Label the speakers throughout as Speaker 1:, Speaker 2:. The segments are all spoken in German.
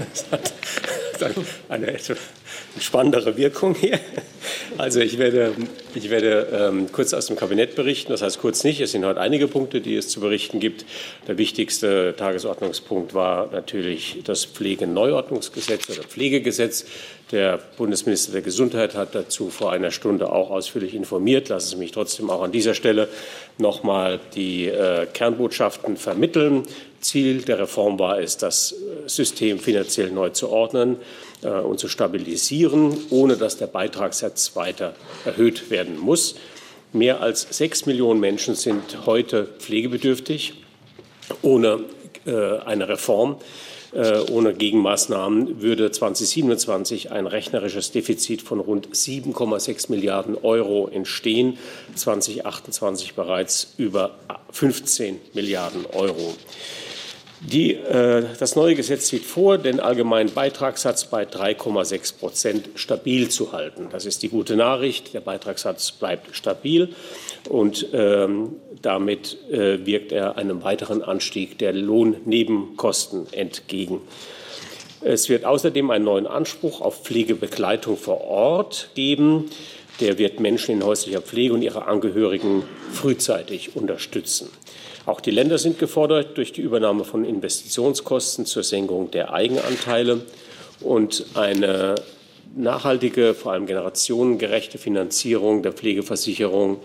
Speaker 1: Das hat eine etwas spannendere Wirkung hier. Also ich werde kurz aus dem Kabinett berichten, das heißt kurz nicht. Es sind heute einige Punkte, die es zu berichten gibt. Der wichtigste Tagesordnungspunkt war natürlich das Pflegeneuordnungsgesetz oder Pflegegesetz. Der Bundesminister der Gesundheit hat dazu vor einer Stunde auch ausführlich informiert. Lassen Sie mich trotzdem auch an dieser Stelle noch mal die Kernbotschaften vermitteln. Ziel der Reform war es, das System finanziell neu zu ordnen und zu stabilisieren, ohne dass der Beitragssatz weiter erhöht werden muss. Mehr als 6 Millionen Menschen sind heute pflegebedürftig. Ohne eine Reform, ohne Gegenmaßnahmen würde 2027 ein rechnerisches Defizit von rund 7,6 Milliarden Euro entstehen, 2028 bereits über 15 Milliarden Euro. Das neue Gesetz sieht vor, den allgemeinen Beitragssatz bei 3,6% stabil zu halten. Das ist die gute Nachricht. Der Beitragssatz bleibt stabil und damit wirkt er einem weiteren Anstieg der Lohnnebenkosten entgegen. Es wird außerdem einen neuen Anspruch auf Pflegebegleitung vor Ort geben. Der wird Menschen in häuslicher Pflege und ihre Angehörigen frühzeitig unterstützen. Auch die Länder sind gefordert durch die Übernahme von Investitionskosten zur Senkung der Eigenanteile und eine nachhaltige, vor allem generationengerechte Finanzierung der Pflegeversicherung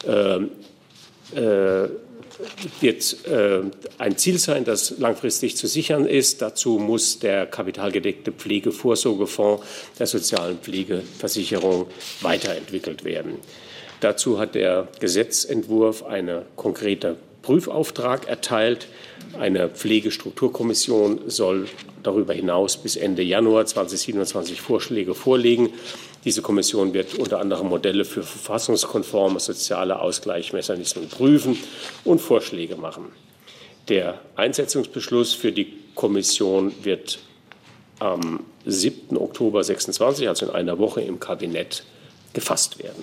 Speaker 1: wird ein Ziel sein, das langfristig zu sichern ist. Dazu muss der kapitalgedeckte Pflegevorsorgefonds der sozialen Pflegeversicherung weiterentwickelt werden. Dazu hat der Gesetzentwurf eine konkrete Prüfauftrag erteilt. Eine Pflegestrukturkommission soll darüber hinaus bis Ende Januar 2027 Vorschläge vorlegen. Diese Kommission wird unter anderem Modelle für verfassungskonforme soziale Ausgleichsmechanismen prüfen und Vorschläge machen. Der Einsetzungsbeschluss für die Kommission wird am 7. Oktober 2026, also in einer Woche, im Kabinett gefasst werden.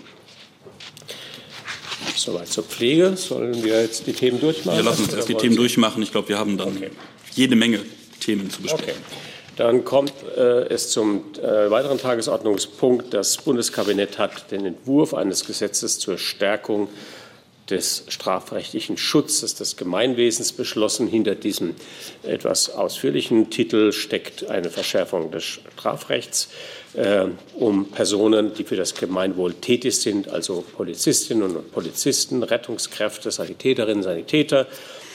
Speaker 1: Soweit zur Pflege. Sollen wir jetzt die Themen durchmachen?
Speaker 2: Wir lassen uns erst die Themen durchmachen. Ich glaube, wir haben dann jede Menge Themen zu besprechen.
Speaker 1: Okay. Dann kommt es zum weiteren Tagesordnungspunkt. Das Bundeskabinett hat den Entwurf eines Gesetzes zur Stärkung des strafrechtlichen Schutzes des Gemeinwesens beschlossen. Hinter diesem etwas ausführlichen Titel steckt eine Verschärfung des Strafrechts, um Personen, die für das Gemeinwohl tätig sind, also Polizistinnen und Polizisten, Rettungskräfte, Sanitäterinnen, Sanitäter,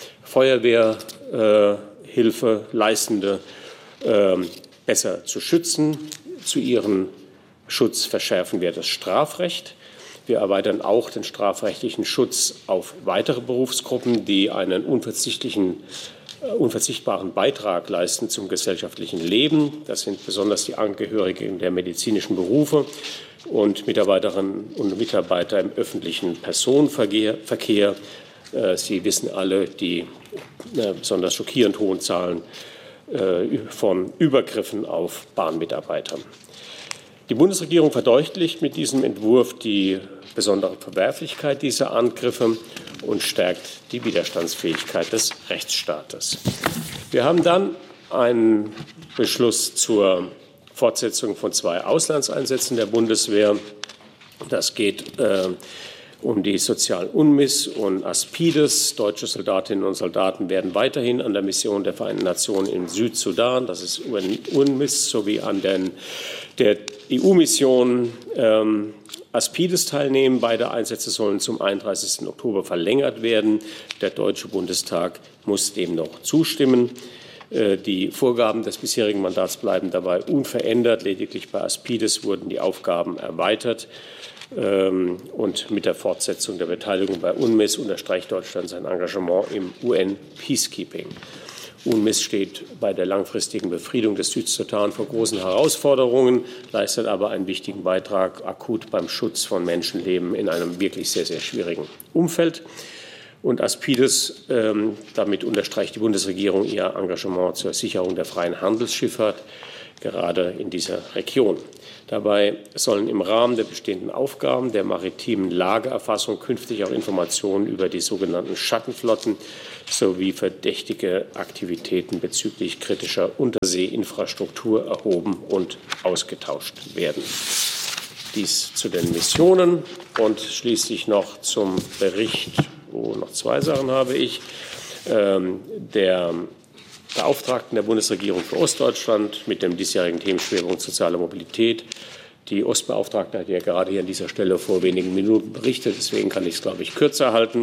Speaker 1: Feuerwehrhilfe Leistende besser zu schützen. Zu ihrem Schutz verschärfen wir das Strafrecht. Wir erweitern auch den strafrechtlichen Schutz auf weitere Berufsgruppen, die einen unverzichtbaren Beitrag leisten zum gesellschaftlichen Leben. Das sind besonders die Angehörigen der medizinischen Berufe und Mitarbeiterinnen und Mitarbeiter im öffentlichen Personenverkehr. Sie wissen alle die besonders schockierend hohen Zahlen von Übergriffen auf Bahnmitarbeiter. Die Bundesregierung verdeutlicht mit diesem Entwurf die besondere Verwerflichkeit dieser Angriffe und stärkt die Widerstandsfähigkeit des Rechtsstaates. Wir haben dann einen Beschluss zur Fortsetzung von 2 Auslandseinsätzen der Bundeswehr. Das geht um die sozialen UNMISS und Aspides. Deutsche Soldatinnen und Soldaten werden weiterhin an der Mission der Vereinten Nationen im Südsudan, das ist UNMISS, sowie an der EU-Mission Aspides teilnehmen. Beide Einsätze sollen zum 31. Oktober verlängert werden. Der Deutsche Bundestag muss dem noch zustimmen. Die Vorgaben des bisherigen Mandats bleiben dabei unverändert. Lediglich bei Aspides wurden die Aufgaben erweitert. Und mit der Fortsetzung der Beteiligung bei UNMISS unterstreicht Deutschland sein Engagement im UN-Peacekeeping. UNMISS steht bei der langfristigen Befriedung des Südsudan vor großen Herausforderungen, leistet aber einen wichtigen Beitrag akut beim Schutz von Menschenleben in einem wirklich sehr, sehr schwierigen Umfeld. Und Aspides, damit unterstreicht die Bundesregierung ihr Engagement zur Sicherung der freien Handelsschifffahrt gerade in dieser Region. Dabei sollen im Rahmen der bestehenden Aufgaben der maritimen Lageerfassung künftig auch Informationen über die sogenannten Schattenflotten sowie verdächtige Aktivitäten bezüglich kritischer Unterseeinfrastruktur erhoben und ausgetauscht werden. Dies zu den Missionen und schließlich noch zum Bericht, wo noch zwei Sachen habe ich. Der Beauftragten der Bundesregierung für Ostdeutschland mit dem diesjährigen Themenschwerpunkt soziale Mobilität. Die Ostbeauftragte hat ja gerade hier an dieser Stelle vor wenigen Minuten berichtet, deswegen kann ich es, glaube ich, kürzer halten.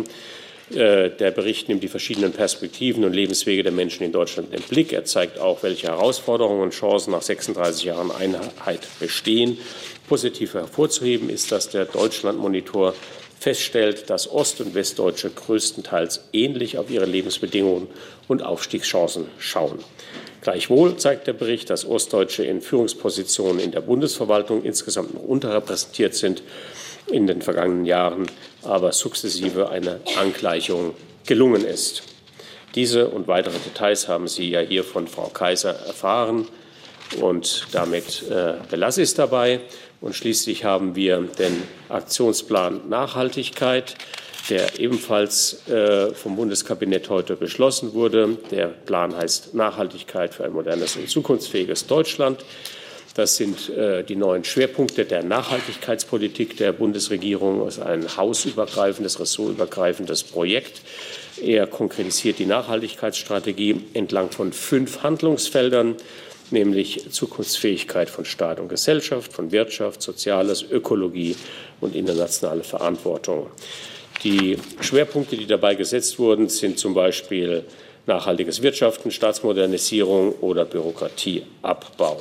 Speaker 1: Der Bericht nimmt die verschiedenen Perspektiven und Lebenswege der Menschen in Deutschland in den Blick. Er zeigt auch, welche Herausforderungen und Chancen nach 36 Jahren Einheit bestehen. Positiv hervorzuheben ist, dass der Deutschlandmonitor feststellt, dass Ost- und Westdeutsche größtenteils ähnlich auf ihre Lebensbedingungen und Aufstiegschancen schauen. Gleichwohl zeigt der Bericht, dass Ostdeutsche in Führungspositionen in der Bundesverwaltung insgesamt noch unterrepräsentiert sind, in den vergangenen Jahren aber sukzessive eine Angleichung gelungen ist. Diese und weitere Details haben Sie ja hier von Frau Kaiser erfahren. Und damit belasse ich es dabei. Und schließlich haben wir den Aktionsplan Nachhaltigkeit, der ebenfalls vom Bundeskabinett heute beschlossen wurde. Der Plan heißt Nachhaltigkeit für ein modernes und zukunftsfähiges Deutschland. Das sind die neuen Schwerpunkte der Nachhaltigkeitspolitik der Bundesregierung. Es ist ein hausübergreifendes, ressortübergreifendes Projekt. Er konkretisiert die Nachhaltigkeitsstrategie entlang von 5 Handlungsfeldern, nämlich Zukunftsfähigkeit von Staat und Gesellschaft, von Wirtschaft, Soziales, Ökologie und internationale Verantwortung. Die Schwerpunkte, die dabei gesetzt wurden, sind zum Beispiel nachhaltiges Wirtschaften, Staatsmodernisierung oder Bürokratieabbau.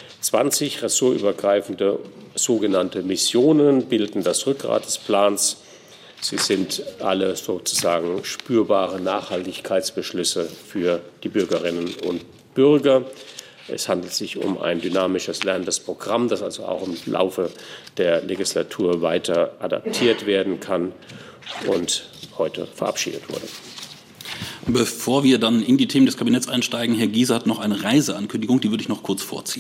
Speaker 1: 20 ressortübergreifende sogenannte Missionen bilden das Rückgrat des Plans. Sie sind alle sozusagen spürbare Nachhaltigkeitsbeschlüsse für die Bürgerinnen und Bürger. Es handelt sich um ein dynamisches lernendes Programm, das also auch im Laufe der Legislatur weiter adaptiert werden kann und heute verabschiedet wurde.
Speaker 2: Bevor wir dann in die Themen des Kabinetts einsteigen, Herr Giese hat noch eine Reiseankündigung, die würde ich noch kurz vorziehen.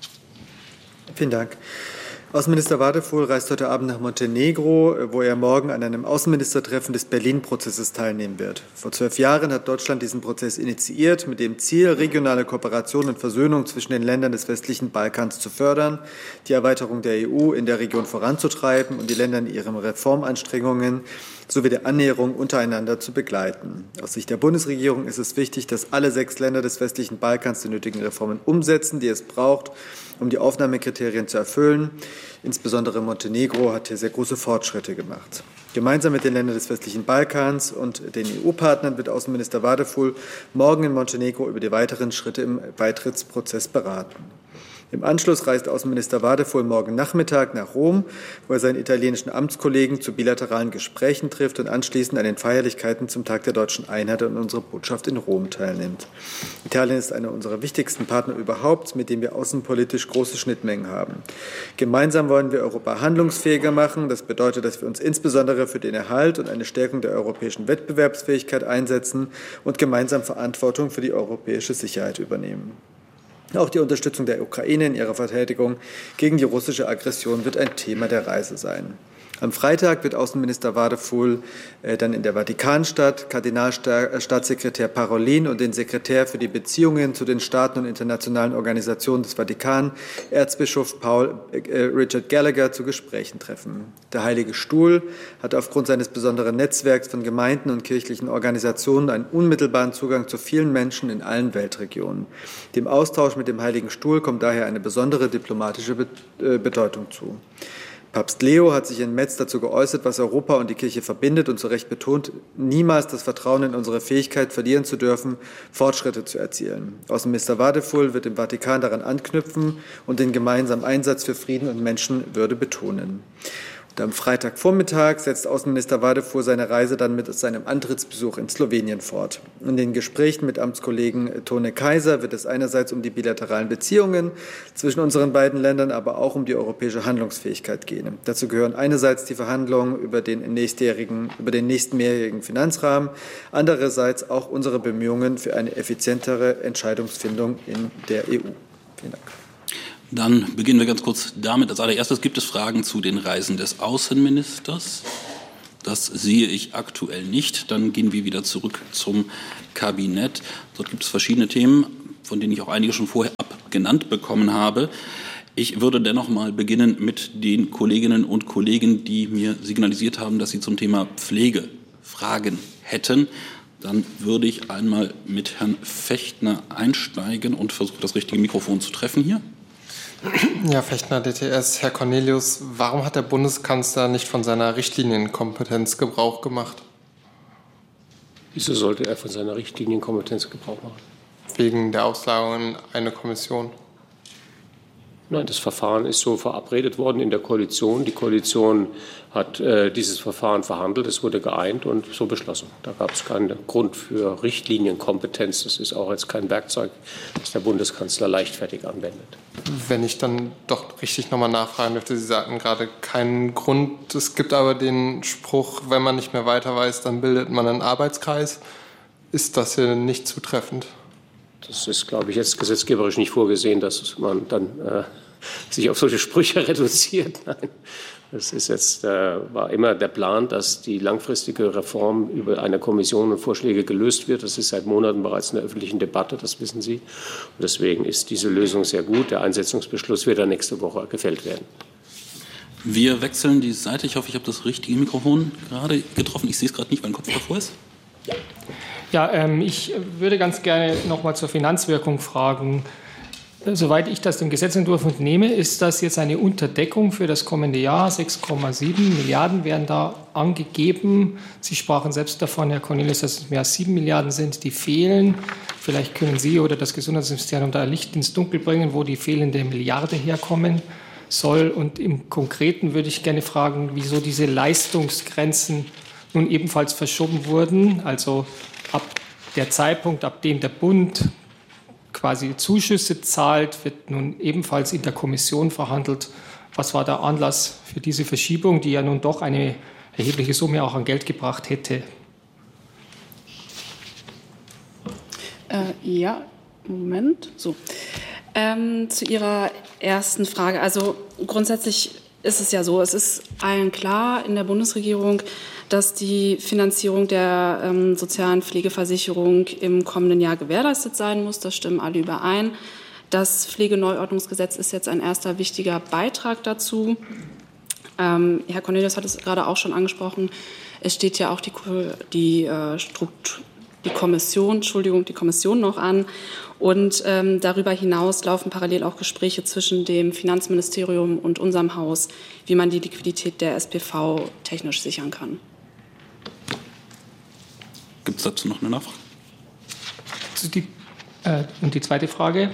Speaker 3: Vielen Dank. Außenminister Wadefuhl reist heute Abend nach Montenegro, wo er morgen an einem Außenministertreffen des Berlin-Prozesses teilnehmen wird. Vor 12 Jahren hat Deutschland diesen Prozess initiiert, mit dem Ziel, regionale Kooperation und Versöhnung zwischen den Ländern des westlichen Balkans zu fördern, die Erweiterung der EU in der Region voranzutreiben und die Länder in ihren Reformanstrengungen sowie der Annäherung untereinander zu begleiten. Aus Sicht der Bundesregierung ist es wichtig, dass alle 6 Länder des westlichen Balkans die nötigen Reformen umsetzen, die es braucht, um die Aufnahmekriterien zu erfüllen. Insbesondere Montenegro hat hier sehr große Fortschritte gemacht. Gemeinsam mit den Ländern des westlichen Balkans und den EU-Partnern wird Außenminister Wadefuhl morgen in Montenegro über die weiteren Schritte im Beitrittsprozess beraten. Im Anschluss reist Außenminister Wadefuhl morgen Nachmittag nach Rom, wo er seinen italienischen Amtskollegen zu bilateralen Gesprächen trifft und anschließend an den Feierlichkeiten zum Tag der deutschen Einheit und unserer Botschaft in Rom teilnimmt. Italien ist einer unserer wichtigsten Partner überhaupt, mit dem wir außenpolitisch große Schnittmengen haben. Gemeinsam wollen wir Europa handlungsfähiger machen. Das bedeutet, dass wir uns insbesondere für den Erhalt und eine Stärkung der europäischen Wettbewerbsfähigkeit einsetzen und gemeinsam Verantwortung für die europäische Sicherheit übernehmen. Auch die Unterstützung der Ukraine in ihrer Verteidigung gegen die russische Aggression wird ein Thema der Reise sein. Am Freitag wird Außenminister Wadefuhl dann in der Vatikanstadt Kardinalstaatssekretär Parolin und den Sekretär für die Beziehungen zu den Staaten und internationalen Organisationen des Vatikan, Erzbischof Richard Gallagher, zu Gesprächen treffen. Der Heilige Stuhl hat aufgrund seines besonderen Netzwerks von Gemeinden und kirchlichen Organisationen einen unmittelbaren Zugang zu vielen Menschen in allen Weltregionen. Dem Austausch mit dem Heiligen Stuhl kommt daher eine besondere diplomatische Bedeutung zu. Papst Leo hat sich in Metz dazu geäußert, was Europa und die Kirche verbindet und zu Recht betont, niemals das Vertrauen in unsere Fähigkeit verlieren zu dürfen, Fortschritte zu erzielen. Außenminister Wadefuhl wird im Vatikan daran anknüpfen und den gemeinsamen Einsatz für Frieden und Menschenwürde betonen. Und am Freitagvormittag setzt Außenminister Wadefuhl seine Reise dann mit seinem Antrittsbesuch in Slowenien fort. In den Gesprächen mit Amtskollegen Tone Kaiser wird es einerseits um die bilateralen Beziehungen zwischen unseren beiden Ländern, aber auch um die europäische Handlungsfähigkeit gehen. Dazu gehören einerseits die Verhandlungen über den nächsten mehrjährigen Finanzrahmen, andererseits auch unsere Bemühungen für eine effizientere Entscheidungsfindung in der EU. Vielen Dank.
Speaker 2: Dann beginnen wir ganz kurz damit. Als allererstes gibt es Fragen zu den Reisen des Außenministers. Das sehe ich aktuell nicht. Dann gehen wir wieder zurück zum Kabinett. Dort gibt es verschiedene Themen, von denen ich auch einige schon vorher genannt bekommen habe. Ich würde dennoch mal beginnen mit den Kolleginnen und Kollegen, die mir signalisiert haben, dass sie zum Thema Pflege Fragen hätten. Dann würde ich einmal mit Herrn Fechtner einsteigen und versuchen, das richtige Mikrofon zu treffen hier.
Speaker 4: Ja, Fechtner, DTS. Herr Cornelius, warum hat der Bundeskanzler nicht von seiner Richtlinienkompetenz Gebrauch gemacht?
Speaker 1: Wieso sollte er von seiner Richtlinienkompetenz Gebrauch machen?
Speaker 4: Wegen der Auslagerung in eine Kommission.
Speaker 1: Nein, das Verfahren ist so verabredet worden in der Koalition. Die Koalition hat dieses Verfahren verhandelt, es wurde geeint und so beschlossen. Da gab es keinen Grund für Richtlinienkompetenz. Das ist auch jetzt kein Werkzeug, das der Bundeskanzler leichtfertig anwendet.
Speaker 4: Wenn ich dann doch richtig nochmal nachfragen dürfte, Sie sagten gerade keinen Grund. Es gibt aber den Spruch, wenn man nicht mehr weiter weiß, dann bildet man einen Arbeitskreis. Ist das hier nicht zutreffend?
Speaker 1: Das ist, glaube ich, jetzt gesetzgeberisch nicht vorgesehen, dass man dann sich auf solche Sprüche reduziert. Nein, das ist jetzt, war immer der Plan, dass die langfristige Reform über eine Kommission und Vorschläge gelöst wird. Das ist seit Monaten bereits in der öffentlichen Debatte, das wissen Sie. Und deswegen ist diese Lösung sehr gut. Der Einsetzungsbeschluss wird dann nächste Woche gefällt werden.
Speaker 2: Wir wechseln die Seite. Ich hoffe, ich habe das richtige Mikrofon gerade getroffen. Ich sehe es gerade nicht, weil mein Kopf davor ist.
Speaker 5: Ja, ich würde ganz gerne noch mal zur Finanzwirkung fragen. Soweit ich das dem Gesetzentwurf entnehme, ist das jetzt eine Unterdeckung für das kommende Jahr. 6,7 Milliarden werden da angegeben. Sie sprachen selbst davon, Herr Cornelius, dass es mehr als 7 Milliarden sind, die fehlen. Vielleicht können Sie oder das Gesundheitsministerium da Licht ins Dunkel bringen, wo die fehlende Milliarde herkommen soll. Und im Konkreten würde ich gerne fragen, wieso diese Leistungsgrenzen nun ebenfalls verschoben wurden. Also ab der Zeitpunkt, ab dem der Bund quasi Zuschüsse zahlt, wird nun ebenfalls in der Kommission verhandelt. Was war der Anlass für diese Verschiebung, die ja nun doch eine erhebliche Summe auch an Geld gebracht hätte?
Speaker 6: Ja, Moment. So. Zu Ihrer ersten Frage. Also grundsätzlich ist es ja so, es ist allen klar in der Bundesregierung, dass die Finanzierung der sozialen Pflegeversicherung im kommenden Jahr gewährleistet sein muss. Das stimmen alle überein. Das Pflegeneuordnungsgesetz ist jetzt ein erster wichtiger Beitrag dazu. Herr Cornelius hat es gerade auch schon angesprochen. Es steht ja auch die Kommission noch an. Und darüber hinaus laufen parallel auch Gespräche zwischen dem Finanzministerium und unserem Haus, wie man die Liquidität der SPV technisch sichern kann.
Speaker 2: Gibt es dazu noch eine Nachfrage?
Speaker 5: Und die zweite Frage?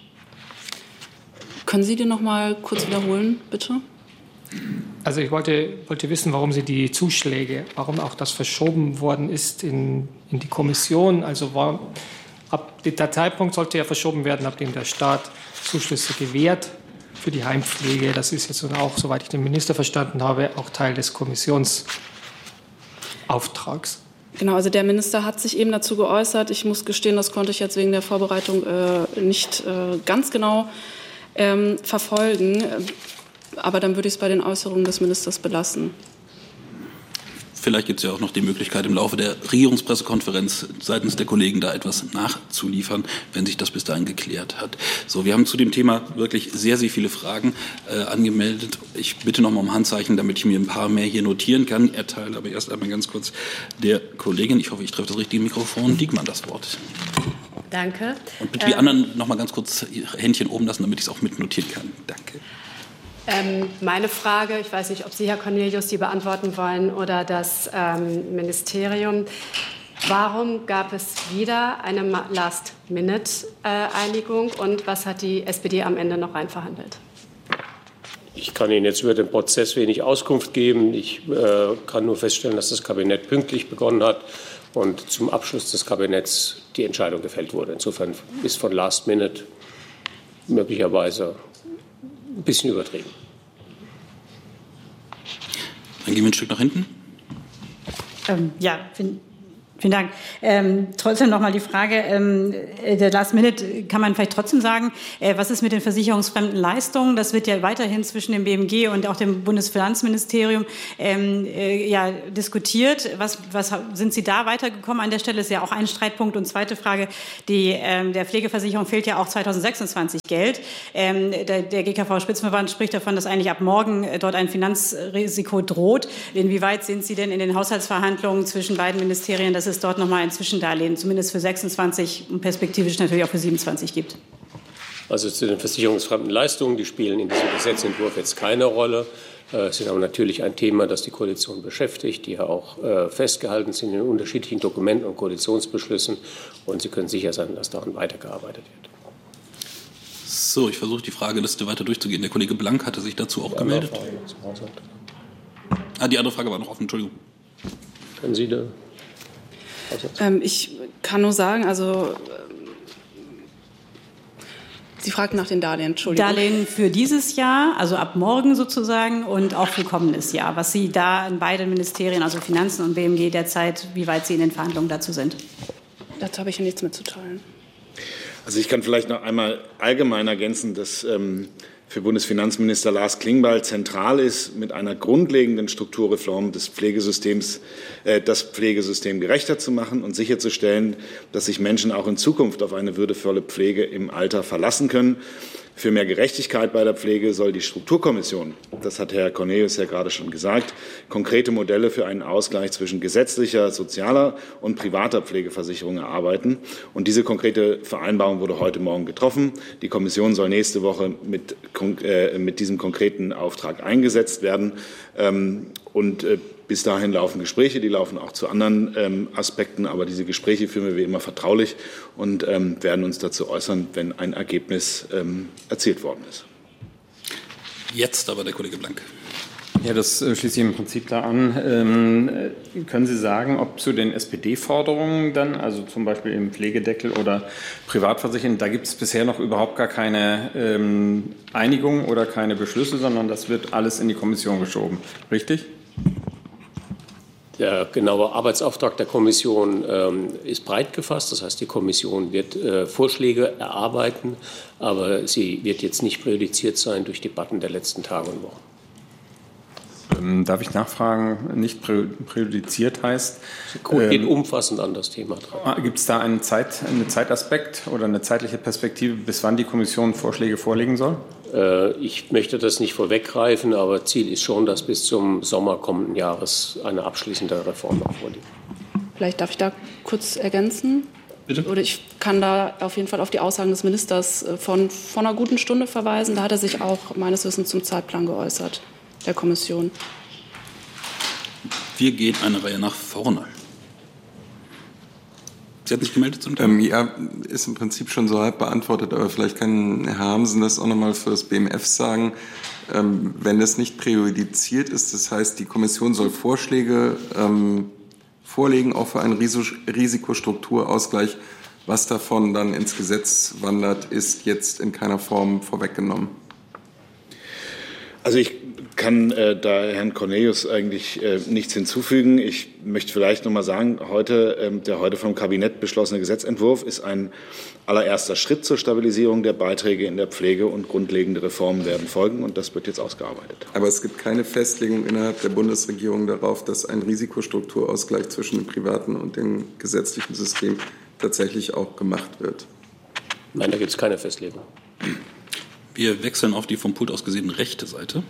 Speaker 6: Können Sie die noch mal kurz wiederholen, bitte?
Speaker 5: Also ich wollte wissen, warum Sie die Zuschläge, warum auch das verschoben worden ist in die Kommission. Also der Zeitpunkt sollte ja verschoben werden, ab dem der Staat Zuschüsse gewährt für die Heimpflege. Das ist jetzt auch, soweit ich den Minister verstanden habe, auch Teil des Kommissionsauftrags.
Speaker 6: Genau, also der Minister hat sich eben dazu geäußert. Ich muss gestehen, das konnte ich jetzt wegen der Vorbereitung nicht ganz genau verfolgen. Aber dann würde ich es bei den Äußerungen des Ministers belassen.
Speaker 2: Vielleicht gibt es ja auch noch die Möglichkeit, im Laufe der Regierungspressekonferenz seitens der Kollegen da etwas nachzuliefern, wenn sich das bis dahin geklärt hat. So, wir haben zu dem Thema wirklich sehr, sehr viele Fragen angemeldet. Ich bitte noch mal um Handzeichen, damit ich mir ein paar mehr hier notieren kann. Erteile aber erst einmal ganz kurz der Kollegin, ich hoffe, ich treffe das richtige Mikrofon, Diekmann das Wort.
Speaker 7: Danke.
Speaker 2: Und bitte die anderen noch mal ganz kurz ihre Händchen oben lassen, damit ich es auch mitnotieren kann. Danke.
Speaker 7: Meine Frage, ich weiß nicht, ob Sie, Herr Cornelius, die beantworten wollen oder das Ministerium. Warum gab es wieder eine Last-Minute-Einigung und was hat die SPD am Ende noch reinverhandelt?
Speaker 1: Ich kann Ihnen jetzt über den Prozess wenig Auskunft geben. Ich kann nur feststellen, dass das Kabinett pünktlich begonnen hat und zum Abschluss des Kabinetts die Entscheidung gefällt wurde. Insofern ist von Last Minute möglicherweise ein bisschen übertrieben.
Speaker 2: Dann gehen wir ein Stück nach hinten.
Speaker 8: Vielen Dank. Trotzdem noch mal die Frage, der Last Minute, kann man vielleicht trotzdem sagen, was ist mit den versicherungsfremden Leistungen? Das wird ja weiterhin zwischen dem BMG und auch dem Bundesfinanzministerium diskutiert. Was sind Sie da weitergekommen an der Stelle? Das ist ja auch ein Streitpunkt. Und zweite Frage, der Pflegeversicherung fehlt ja auch 2026 Geld. Der GKV-Spitzenverband spricht davon, dass eigentlich ab morgen dort ein Finanzrisiko droht. Inwieweit sind Sie denn in den Haushaltsverhandlungen zwischen beiden Ministerien, dass es dort nochmal ein Zwischendarlehen, zumindest für 26 und perspektivisch natürlich auch für 27 gibt?
Speaker 1: Also zu den versicherungsfremden Leistungen, die spielen in diesem Gesetzentwurf jetzt keine Rolle. Es ist aber natürlich ein Thema, das die Koalition beschäftigt, die ja auch festgehalten sind in unterschiedlichen Dokumenten und Koalitionsbeschlüssen. Und Sie können sicher sein, dass daran weitergearbeitet wird.
Speaker 2: So, ich versuche die Frageliste weiter durchzugehen. Der Kollege Blank hatte sich dazu auch gemeldet. Die andere Frage war noch offen, Entschuldigung.
Speaker 1: Können Sie da?
Speaker 6: Ich kann nur sagen, also Sie fragten nach den Darlehen, Entschuldigung.
Speaker 8: Darlehen für dieses Jahr, also ab morgen sozusagen, und auch für kommendes Jahr. Was Sie da in beiden Ministerien, also Finanzen und BMG derzeit, wie weit Sie in den Verhandlungen dazu sind?
Speaker 6: Dazu habe ich ja nichts mitzuteilen.
Speaker 9: Also ich kann vielleicht noch einmal allgemein ergänzen, dass für Bundesfinanzminister Lars Klingbeil zentral ist, mit einer grundlegenden Strukturreform des Pflegesystems das Pflegesystem gerechter zu machen und sicherzustellen, dass sich Menschen auch in Zukunft auf eine würdevolle Pflege im Alter verlassen können. Für mehr Gerechtigkeit bei der Pflege soll die Strukturkommission, das hat Herr Cornelius ja gerade schon gesagt, konkrete Modelle für einen Ausgleich zwischen gesetzlicher, sozialer und privater Pflegeversicherung erarbeiten. Und diese konkrete Vereinbarung wurde heute Morgen getroffen. Die Kommission soll nächste Woche mit diesem konkreten Auftrag eingesetzt werden. Bis dahin laufen Gespräche, die laufen auch zu anderen Aspekten, aber diese Gespräche führen wir wie immer vertraulich und werden uns dazu äußern, wenn ein Ergebnis erzielt worden ist.
Speaker 2: Jetzt aber der Kollege Blank.
Speaker 10: Ja, das schließe ich im Prinzip da an. Können Sie sagen, ob zu den SPD-Forderungen dann, also zum Beispiel im Pflegedeckel oder Privatversicherung, da gibt es bisher noch überhaupt gar keine Einigung oder keine Beschlüsse, sondern das wird alles in die Kommission geschoben, richtig?
Speaker 1: Der genaue Arbeitsauftrag der Kommission ist breit gefasst. Das heißt, die Kommission wird Vorschläge erarbeiten, aber sie wird jetzt nicht präjudiziert sein durch Debatten der letzten Tage und Wochen.
Speaker 10: Darf ich nachfragen, nicht präjudiziert heißt?
Speaker 1: Geht umfassend an das Thema dran.
Speaker 10: Gibt es da einen Zeitaspekt oder eine zeitliche Perspektive, bis wann die Kommission Vorschläge vorlegen soll?
Speaker 1: Ich möchte das nicht vorweggreifen, aber Ziel ist schon, dass bis zum Sommer kommenden Jahres eine abschließende Reform vorliegt.
Speaker 6: Vielleicht darf ich da kurz ergänzen?
Speaker 2: Bitte?
Speaker 6: Oder ich kann da auf jeden Fall auf die Aussagen des Ministers von einer guten Stunde verweisen. Da hat er sich auch meines Wissens zum Zeitplan geäußert, der Kommission.
Speaker 2: Wir gehen eine Reihe nach vorne. Sie hat sich gemeldet zum Thema?
Speaker 11: Ja, ist im Prinzip schon so halb beantwortet, aber vielleicht kann Herr Hamsen das auch nochmal für das BMF sagen. Wenn das nicht präjudiziert ist, das heißt, die Kommission soll Vorschläge vorlegen, auch für einen Risikostrukturausgleich. Was davon dann ins Gesetz wandert, ist jetzt in keiner Form vorweggenommen.
Speaker 9: Also ich kann da Herrn Cornelius eigentlich nichts hinzufügen. Ich möchte vielleicht noch mal sagen, der heute vom Kabinett beschlossene Gesetzentwurf ist ein allererster Schritt zur Stabilisierung der Beiträge in der Pflege und grundlegende Reformen werden folgen und das wird jetzt ausgearbeitet.
Speaker 11: Aber es gibt keine Festlegung innerhalb der Bundesregierung darauf, dass ein Risikostrukturausgleich zwischen dem privaten und dem gesetzlichen System tatsächlich auch gemacht wird.
Speaker 1: Nein, da gibt es keine Festlegung.
Speaker 2: Wir wechseln auf die vom Pult aus gesehen rechte Seite.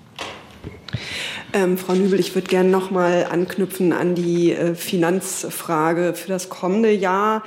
Speaker 12: Frau Nübel, ich würde gerne noch mal anknüpfen an die Finanzfrage für das kommende Jahr.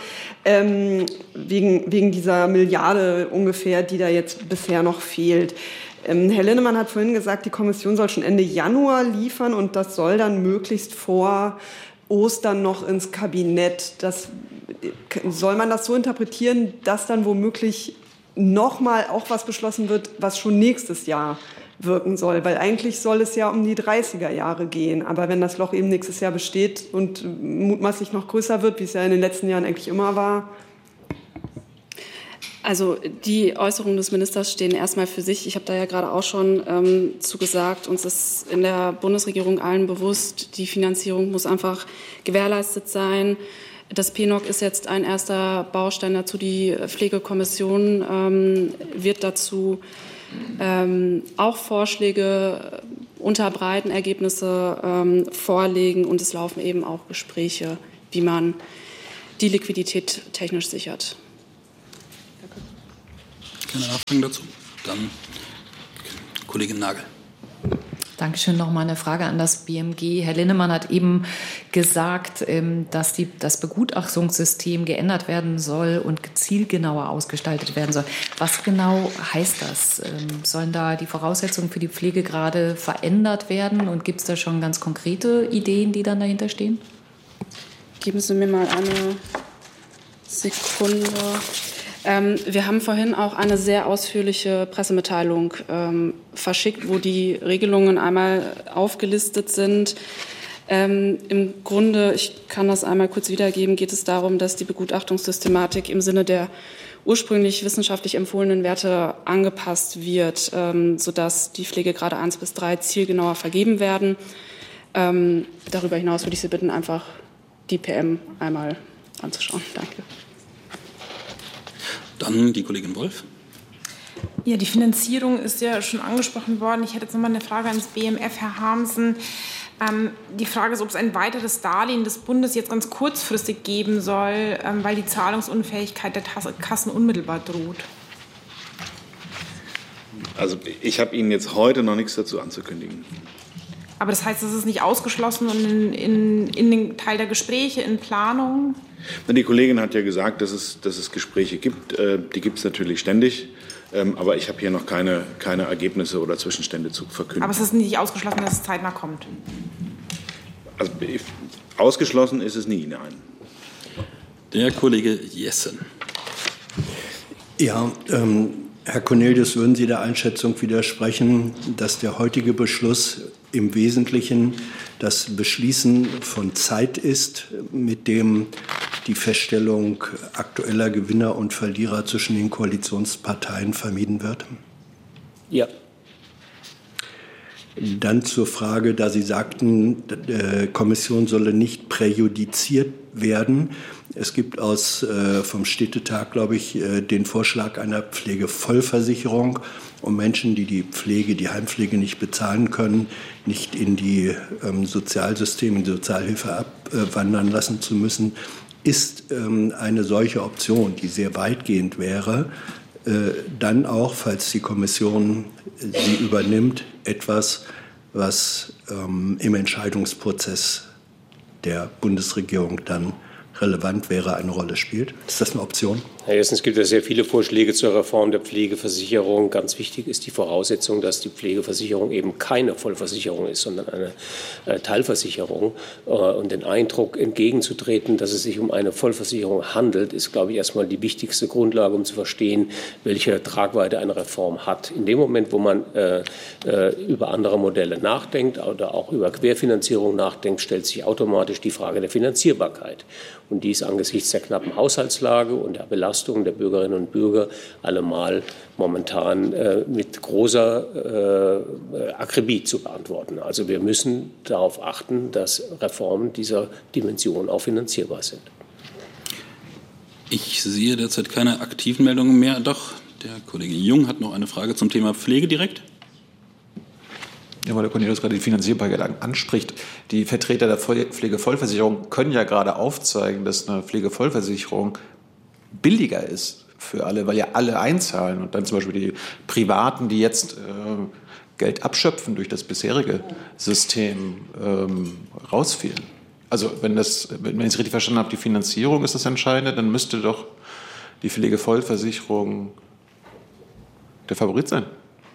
Speaker 12: Wegen dieser Milliarde ungefähr, die da jetzt bisher noch fehlt. Herr Linnemann hat vorhin gesagt, die Kommission soll schon Ende Januar liefern und das soll dann möglichst vor Ostern noch ins Kabinett. Soll man das so interpretieren, dass dann womöglich noch mal auch was beschlossen wird, was schon nächstes Jahr wirken soll, weil eigentlich soll es ja um die 30er Jahre gehen. Aber wenn das Loch eben nächstes Jahr besteht und mutmaßlich noch größer wird, wie es ja in den letzten Jahren eigentlich immer war.
Speaker 6: Also die Äußerungen des Ministers stehen erstmal für sich. Ich habe da ja gerade auch schon zugesagt, uns ist in der Bundesregierung allen bewusst, die Finanzierung muss einfach gewährleistet sein. Das PNOC ist jetzt ein erster Baustein dazu. Die Pflegekommission wird dazu auch Vorschläge unterbreiten, Ergebnisse vorlegen, und es laufen eben auch Gespräche, wie man die Liquidität technisch sichert.
Speaker 2: Keine Nachfragen dazu? Dann Kollegin Nagel.
Speaker 13: Dankeschön. Noch mal eine Frage an das BMG. Herr Linnemann hat eben gesagt, dass das Begutachtungssystem geändert werden soll und zielgenauer ausgestaltet werden soll. Was genau heißt das? Sollen da die Voraussetzungen für die Pflegegrade verändert werden? Und gibt es da schon ganz konkrete Ideen, die dann dahinter stehen?
Speaker 6: Geben Sie mir mal eine Sekunde. Wir haben vorhin auch eine sehr ausführliche Pressemitteilung verschickt, wo die Regelungen einmal aufgelistet sind. Im Grunde, ich kann das einmal kurz wiedergeben, geht es darum, dass die Begutachtungssystematik im Sinne der ursprünglich wissenschaftlich empfohlenen Werte angepasst wird, sodass die Pflegegrade 1 bis 3 zielgenauer vergeben werden. Darüber hinaus würde ich Sie bitten, einfach die PM einmal anzuschauen. Danke.
Speaker 2: Dann die Kollegin Wolf.
Speaker 14: Ja, die Finanzierung ist ja schon angesprochen worden. Ich hätte jetzt noch mal eine Frage ans BMF, Herr Harmsen. Die Frage ist, ob es ein weiteres Darlehen des Bundes jetzt ganz kurzfristig geben soll, weil die Zahlungsunfähigkeit der Kassen unmittelbar droht.
Speaker 9: Also ich habe Ihnen jetzt heute noch nichts dazu anzukündigen.
Speaker 14: Aber das heißt, es ist nicht ausgeschlossen und in den Teil der Gespräche, in Planung?
Speaker 9: Die Kollegin hat ja gesagt, dass es Gespräche gibt. Die gibt es natürlich ständig. Aber ich habe hier noch keine Ergebnisse oder Zwischenstände zu verkünden.
Speaker 14: Aber es ist nicht ausgeschlossen, dass es zeitnah kommt?
Speaker 9: Also, ausgeschlossen ist es nie, nein.
Speaker 2: Der Kollege Jessen.
Speaker 15: Ja, Herr Cornelius, würden Sie der Einschätzung widersprechen, dass der heutige Beschluss im Wesentlichen das Beschließen von Zeit ist, mit dem die Feststellung aktueller Gewinner und Verlierer zwischen den Koalitionsparteien vermieden wird?
Speaker 1: Ja.
Speaker 15: Dann zur Frage, da Sie sagten, die Kommission solle nicht präjudiziert werden. Es gibt vom Städtetag, glaube ich, den Vorschlag einer Pflegevollversicherung, um Menschen, die die Heimpflege nicht bezahlen können, nicht in die Sozialsysteme, in die Sozialhilfe abwandern lassen zu müssen. Ist eine solche Option, die sehr weitgehend wäre, dann auch, falls die Kommission sie übernimmt, etwas, was im Entscheidungsprozess der Bundesregierung dann relevant wäre, eine Rolle spielt? Ist das eine Option?
Speaker 1: Herr Jessen, es gibt ja sehr viele Vorschläge zur Reform der Pflegeversicherung. Ganz wichtig ist die Voraussetzung, dass die Pflegeversicherung eben keine Vollversicherung ist, sondern eine Teilversicherung. Und den Eindruck entgegenzutreten, dass es sich um eine Vollversicherung handelt, ist, glaube ich, erstmal die wichtigste Grundlage, um zu verstehen, welche Tragweite eine Reform hat. In dem Moment, wo man über andere Modelle nachdenkt oder auch über Querfinanzierung nachdenkt, stellt sich automatisch die Frage der Finanzierbarkeit. Und dies angesichts der knappen Haushaltslage und der Belastung der Bürgerinnen und Bürger allemal momentan mit großer Akribie zu beantworten. Also wir müssen darauf achten, dass Reformen dieser Dimension auch finanzierbar sind.
Speaker 2: Ich sehe derzeit keine aktiven Meldungen mehr. Doch, der Kollege Jung hat noch eine Frage zum Thema Pflege direkt.
Speaker 16: Ja, weil der Cornelius gerade die Finanzierbarkeit anspricht. Die Vertreter der Pflegevollversicherung können ja gerade aufzeigen, dass eine Pflegevollversicherung billiger ist für alle, weil ja alle einzahlen und dann zum Beispiel die Privaten, die jetzt Geld abschöpfen durch das bisherige System, rausfielen. Also wenn ich es richtig verstanden habe, die Finanzierung ist das Entscheidende, dann müsste doch die Pflegevollversicherung der Favorit sein.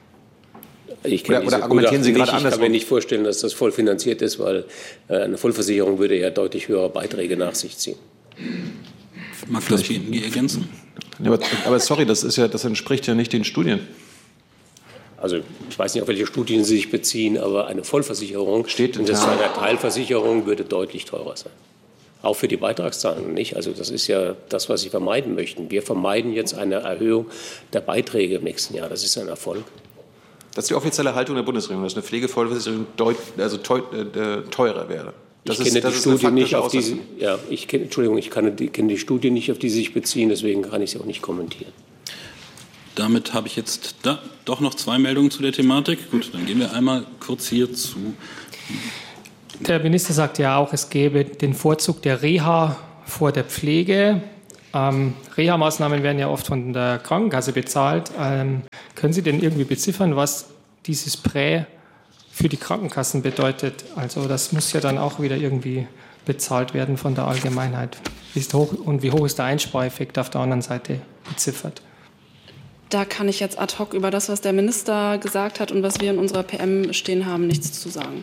Speaker 1: Oder argumentieren Sie gerade anders? Ich kann mir nicht vorstellen, dass das voll finanziert ist, weil eine Vollversicherung würde ja deutlich höhere Beiträge nach sich ziehen.
Speaker 2: Mag das BMG ergänzen?
Speaker 16: Ja, aber sorry, das entspricht ja nicht den Studien.
Speaker 1: Also ich weiß nicht, auf welche Studien Sie sich beziehen, aber eine Vollversicherung
Speaker 16: steht
Speaker 1: und das zu einer Teilversicherung würde deutlich teurer sein. Auch für die Beitragszahlen nicht. Also das ist ja das, was Sie vermeiden möchten. Wir vermeiden jetzt eine Erhöhung der Beiträge im nächsten Jahr. Das ist ein Erfolg. Das ist die offizielle Haltung der Bundesregierung, dass eine Pflegevollversicherung teurer wäre. Ich kenne die Studie nicht, auf die Sie, ja, ich kenne die Studie nicht, auf die Sie sich beziehen, deswegen kann ich sie auch nicht kommentieren.
Speaker 2: Damit habe ich jetzt doch noch 2 Meldungen zu der Thematik. Gut, dann gehen wir einmal kurz hier zu.
Speaker 5: Der Minister sagt ja auch, es gäbe den Vorzug der Reha vor der Pflege. Reha-Maßnahmen werden ja oft von der Krankenkasse bezahlt. Können Sie denn irgendwie beziffern, was dieses Prä für die Krankenkassen bedeutet? Also das muss ja dann auch wieder irgendwie bezahlt werden von der Allgemeinheit. Wie hoch ist der Einspareffekt auf der anderen Seite beziffert?
Speaker 6: Da kann ich jetzt ad hoc über das, was der Minister gesagt hat und was wir in unserer PM stehen haben, nichts zu sagen.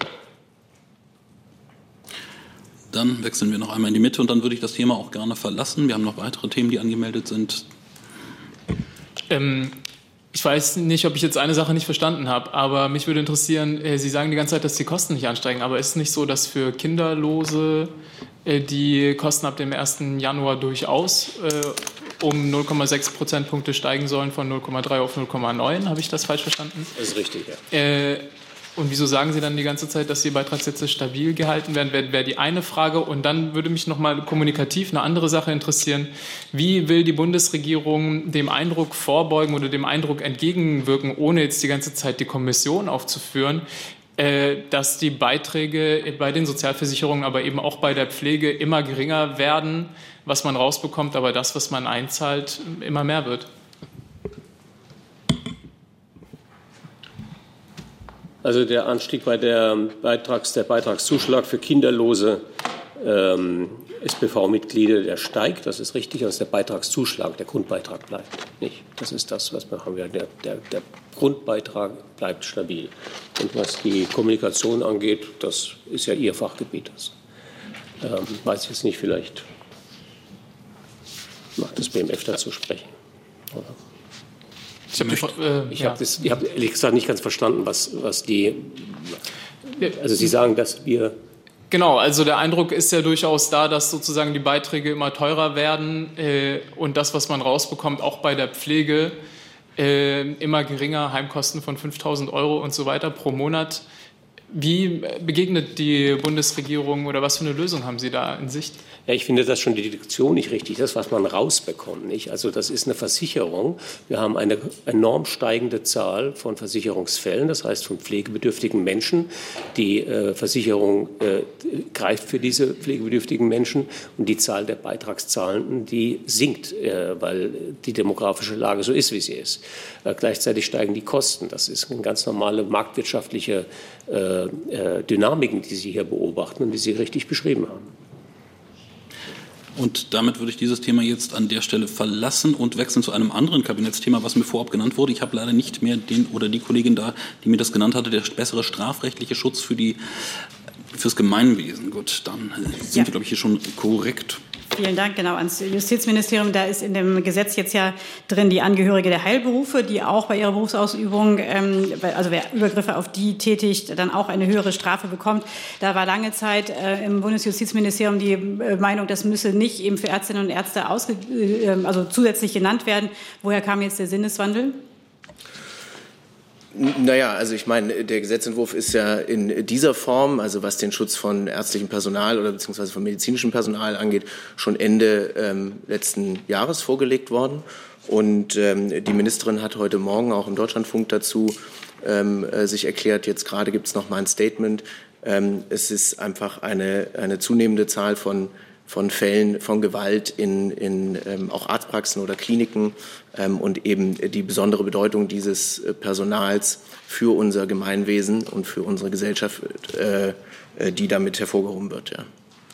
Speaker 2: Dann wechseln wir noch einmal in die Mitte und dann würde ich das Thema auch gerne verlassen. Wir haben noch weitere Themen, die angemeldet sind.
Speaker 17: Ich weiß nicht, ob ich jetzt eine Sache nicht verstanden habe, aber mich würde interessieren, Sie sagen die ganze Zeit, dass die Kosten nicht ansteigen, aber ist es nicht so, dass für Kinderlose die Kosten ab dem 1. Januar durchaus um 0,6 Prozentpunkte steigen sollen, von 0,3 auf 0,9? Habe ich das falsch verstanden?
Speaker 1: Das ist richtig, ja.
Speaker 17: Und wieso sagen Sie dann die ganze Zeit, dass die Beitragssätze stabil gehalten werden? Wäre die eine Frage. Und dann würde mich noch mal kommunikativ eine andere Sache interessieren. Wie will die Bundesregierung dem Eindruck vorbeugen oder dem Eindruck entgegenwirken, ohne jetzt die ganze Zeit die Kommission aufzuführen, dass die Beiträge bei den Sozialversicherungen, aber eben auch bei der Pflege immer geringer werden, was man rausbekommt, aber das, was man einzahlt, immer mehr wird?
Speaker 1: Also der Anstieg bei der Beitragszuschlag für kinderlose SPV-Mitglieder, der steigt, das ist richtig, also der Beitragszuschlag, der Grundbeitrag bleibt nicht. Das ist das, was wir haben. Der Grundbeitrag bleibt stabil. Und was die Kommunikation angeht, das ist ja Ihr Fachgebiet. Das weiß ich jetzt nicht, vielleicht mag das BMF dazu sprechen. Oder? Ich habe ehrlich gesagt nicht ganz verstanden, was die. Also Sie sagen, dass wir.
Speaker 17: Genau, also der Eindruck ist ja durchaus da, dass sozusagen die Beiträge immer teurer werden und das, was man rausbekommt, auch bei der Pflege, immer geringer, Heimkosten von 5.000 € und so weiter pro Monat. Wie begegnet die Bundesregierung oder was für eine Lösung haben Sie da in Sicht?
Speaker 1: Ja, ich finde das schon die Deduktion nicht richtig, das, was man rausbekommt. Nicht? Also das ist eine Versicherung. Wir haben eine enorm steigende Zahl von Versicherungsfällen, das heißt von pflegebedürftigen Menschen. Die Versicherung greift für diese pflegebedürftigen Menschen und die Zahl der Beitragszahlenden, die sinkt, weil die demografische Lage so ist, wie sie ist. Gleichzeitig steigen die Kosten. Das ist eine ganz normale marktwirtschaftliche Dynamiken, die Sie hier beobachten und die Sie richtig beschrieben haben.
Speaker 2: Und damit würde ich dieses Thema jetzt an der Stelle verlassen und wechseln zu einem anderen Kabinettsthema, was mir vorab genannt wurde. Ich habe leider nicht mehr den oder die Kollegin da, die mir das genannt hatte, der bessere strafrechtliche Schutz fürs Gemeinwesen. Gut, dann sind wir, glaube ich, hier schon korrekt.
Speaker 8: Vielen Dank, genau, ans Justizministerium. Da ist in dem Gesetz jetzt ja drin die Angehörige der Heilberufe, die auch bei ihrer Berufsausübung, also wer Übergriffe auf die tätigt, dann auch eine höhere Strafe bekommt. Da war lange Zeit im Bundesjustizministerium die Meinung, das müsse nicht eben für Ärztinnen und Ärzte also zusätzlich genannt werden. Woher kam jetzt der Sinneswandel?
Speaker 18: Naja, also ich meine, der Gesetzentwurf ist ja in dieser Form, also was den Schutz von ärztlichem Personal oder beziehungsweise von medizinischem Personal angeht, schon Ende letzten Jahres vorgelegt worden. Und die Ministerin hat heute Morgen auch im Deutschlandfunk dazu sich erklärt, jetzt gerade gibt es noch mal ein Statement. Es ist einfach eine zunehmende Zahl von Fällen von Gewalt in auch Arztpraxen oder Kliniken und eben die besondere Bedeutung dieses Personals für unser Gemeinwesen und für unsere Gesellschaft, die damit hervorgehoben wird. Ja.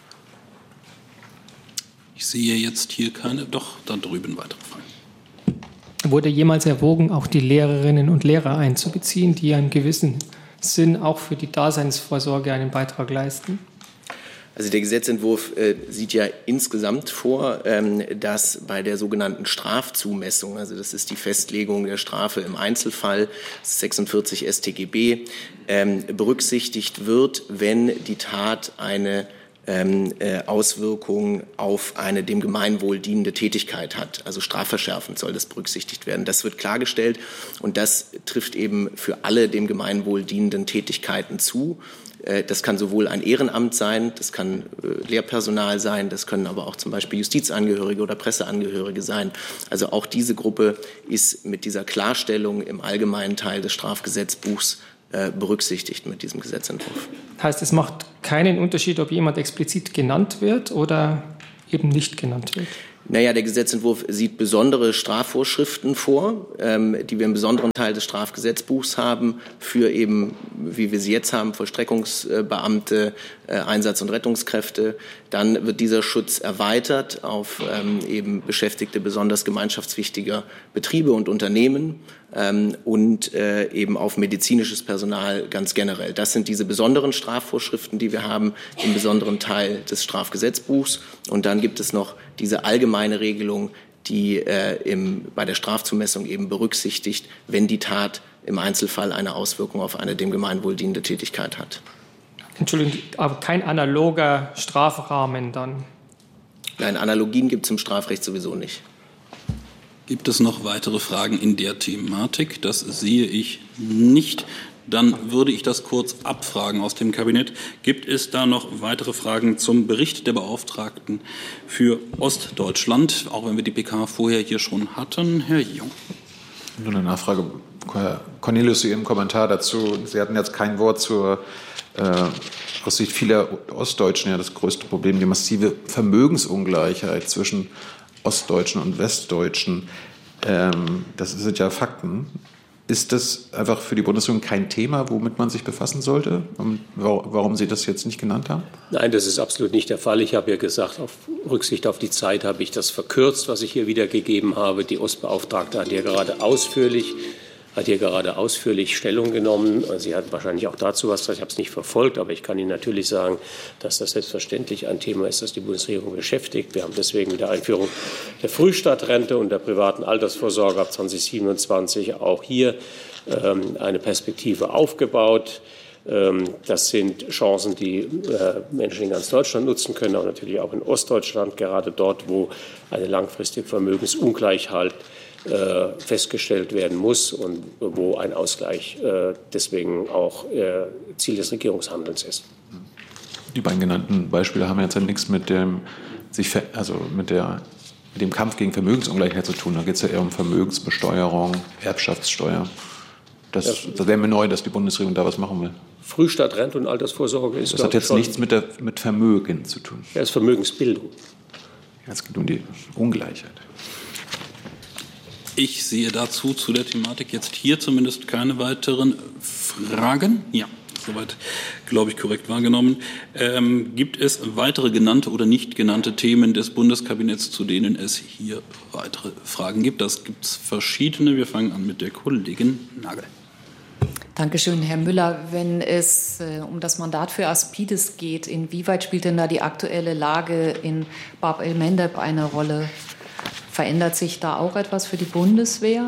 Speaker 2: Ich sehe jetzt hier keine, doch, da drüben weitere Fragen.
Speaker 5: Wurde jemals erwogen, auch die Lehrerinnen und Lehrer einzubeziehen, die einen gewissen Sinn auch für die Daseinsvorsorge einen Beitrag leisten?
Speaker 18: Also der Gesetzentwurf sieht ja insgesamt vor, dass bei der sogenannten Strafzumessung, also das ist die Festlegung der Strafe im Einzelfall, 46 StGB, berücksichtigt wird, wenn die Tat eine Auswirkungen auf eine dem Gemeinwohl dienende Tätigkeit hat. Also strafverschärfend soll das berücksichtigt werden. Das wird klargestellt und das trifft eben für alle dem Gemeinwohl dienenden Tätigkeiten zu. Das kann sowohl ein Ehrenamt sein, das kann Lehrpersonal sein, das können aber auch zum Beispiel Justizangehörige oder Presseangehörige sein. Also auch diese Gruppe ist mit dieser Klarstellung im allgemeinen Teil des Strafgesetzbuchs berücksichtigt mit diesem Gesetzentwurf.
Speaker 5: Heißt, es macht keinen Unterschied, ob jemand explizit genannt wird oder eben nicht genannt wird?
Speaker 18: Naja, der Gesetzentwurf sieht besondere Strafvorschriften vor, die wir im besonderen Teil des Strafgesetzbuchs haben, für eben, wie wir sie jetzt haben, Vollstreckungsbeamte, Einsatz- und Rettungskräfte. Dann wird dieser Schutz erweitert auf eben Beschäftigte besonders gemeinschaftswichtiger Betriebe und Unternehmen und eben auf medizinisches Personal ganz generell. Das sind diese besonderen Strafvorschriften, die wir haben im besonderen Teil des Strafgesetzbuchs. Und dann gibt es noch diese allgemeine Regelung, die bei der Strafzumessung eben berücksichtigt, wenn die Tat im Einzelfall eine Auswirkung auf eine dem Gemeinwohl dienende Tätigkeit hat.
Speaker 5: Entschuldigung, aber kein analoger Strafrahmen dann?
Speaker 18: Nein, Analogien gibt es im Strafrecht sowieso nicht.
Speaker 2: Gibt es noch weitere Fragen in der Thematik? Das sehe ich nicht. Dann würde ich das kurz abfragen aus dem Kabinett. Gibt es da noch weitere Fragen zum Bericht der Beauftragten für Ostdeutschland, auch wenn wir die PK vorher hier schon hatten? Herr Jung.
Speaker 16: Nur eine Nachfrage, Herr Cornelius, zu Ihrem Kommentar dazu. Sie hatten jetzt kein Wort aus Sicht vieler Ostdeutschen ja das größte Problem, die massive Vermögensungleichheit zwischen Ostdeutschen und Westdeutschen. Das sind ja Fakten. Ist das einfach für die Bundesregierung kein Thema, womit man sich befassen sollte? Und warum Sie das jetzt nicht genannt haben?
Speaker 1: Nein, das ist absolut nicht der Fall. Ich habe ja gesagt, auf Rücksicht auf die Zeit habe ich das verkürzt, was ich hier wiedergegeben habe. Die Ostbeauftragte hat hier gerade ausführlich Stellung genommen. Sie hat wahrscheinlich auch dazu was gesagt. Ich habe es nicht verfolgt, aber ich kann Ihnen natürlich sagen, dass das selbstverständlich ein Thema ist, das die Bundesregierung beschäftigt. Wir haben deswegen mit der Einführung der Frühstadtrente und der privaten Altersvorsorge ab 2027 auch hier eine Perspektive aufgebaut. Das sind Chancen, die Menschen in ganz Deutschland nutzen können, aber natürlich auch in Ostdeutschland, gerade dort, wo eine langfristige Vermögensungleichheit festgestellt werden muss und wo ein Ausgleich deswegen auch Ziel des Regierungshandelns ist.
Speaker 16: Die beiden genannten Beispiele haben jetzt ja nichts mit dem Kampf gegen Vermögensungleichheit zu tun. Da geht es ja eher um Vermögensbesteuerung, Erbschaftssteuer. Das wäre mir neu, dass die Bundesregierung da was machen will.
Speaker 1: Frühstadt, Rente und Altersvorsorge ist
Speaker 16: das hat jetzt nichts mit Vermögen zu tun.
Speaker 1: Ja, es ist Vermögensbildung.
Speaker 16: Ja, es geht um die Ungleichheit.
Speaker 2: Ich sehe dazu zu der Thematik jetzt hier zumindest keine weiteren Fragen. Ja, soweit, glaube ich, korrekt wahrgenommen. Gibt es weitere genannte oder nicht genannte Themen des Bundeskabinetts, zu denen es hier weitere Fragen gibt? Das gibt es verschiedene. Wir fangen an mit der Kollegin Nagel.
Speaker 13: Dankeschön, Herr Müller. Wenn es um das Mandat für Aspides geht, inwieweit spielt denn da die aktuelle Lage in Bab el-Mandeb eine Rolle? Verändert sich da auch etwas für die Bundeswehr?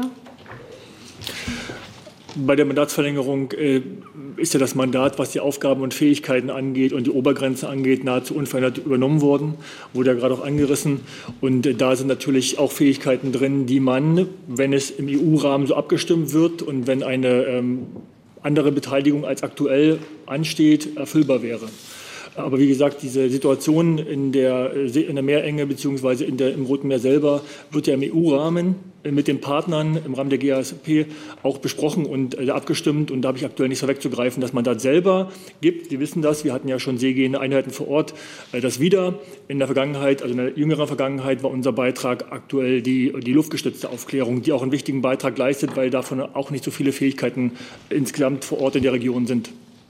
Speaker 19: Bei der Mandatsverlängerung ist ja das Mandat, was die Aufgaben und Fähigkeiten angeht und die Obergrenze angeht, nahezu unverändert übernommen worden. Wurde ja gerade auch angerissen. Und da sind natürlich auch Fähigkeiten drin, die man, wenn es im EU-Rahmen so abgestimmt wird und wenn eine andere Beteiligung als aktuell ansteht, erfüllbar wäre. Aber wie gesagt, diese Situation in der Meerenge bzw. im Roten Meer selber wird ja im EU-Rahmen mit den Partnern im Rahmen der GASP auch besprochen und abgestimmt. Und da habe ich aktuell nichts vorwegzugreifen. Das Mandat selber gibt, Sie wissen das, wir hatten ja schon seegehende Einheiten vor Ort, das wieder. In der Vergangenheit, also in der jüngeren Vergangenheit, war unser Beitrag aktuell die luftgestützte Aufklärung, die auch einen wichtigen Beitrag leistet, weil davon auch nicht so viele Fähigkeiten insgesamt vor Ort in der Region sind.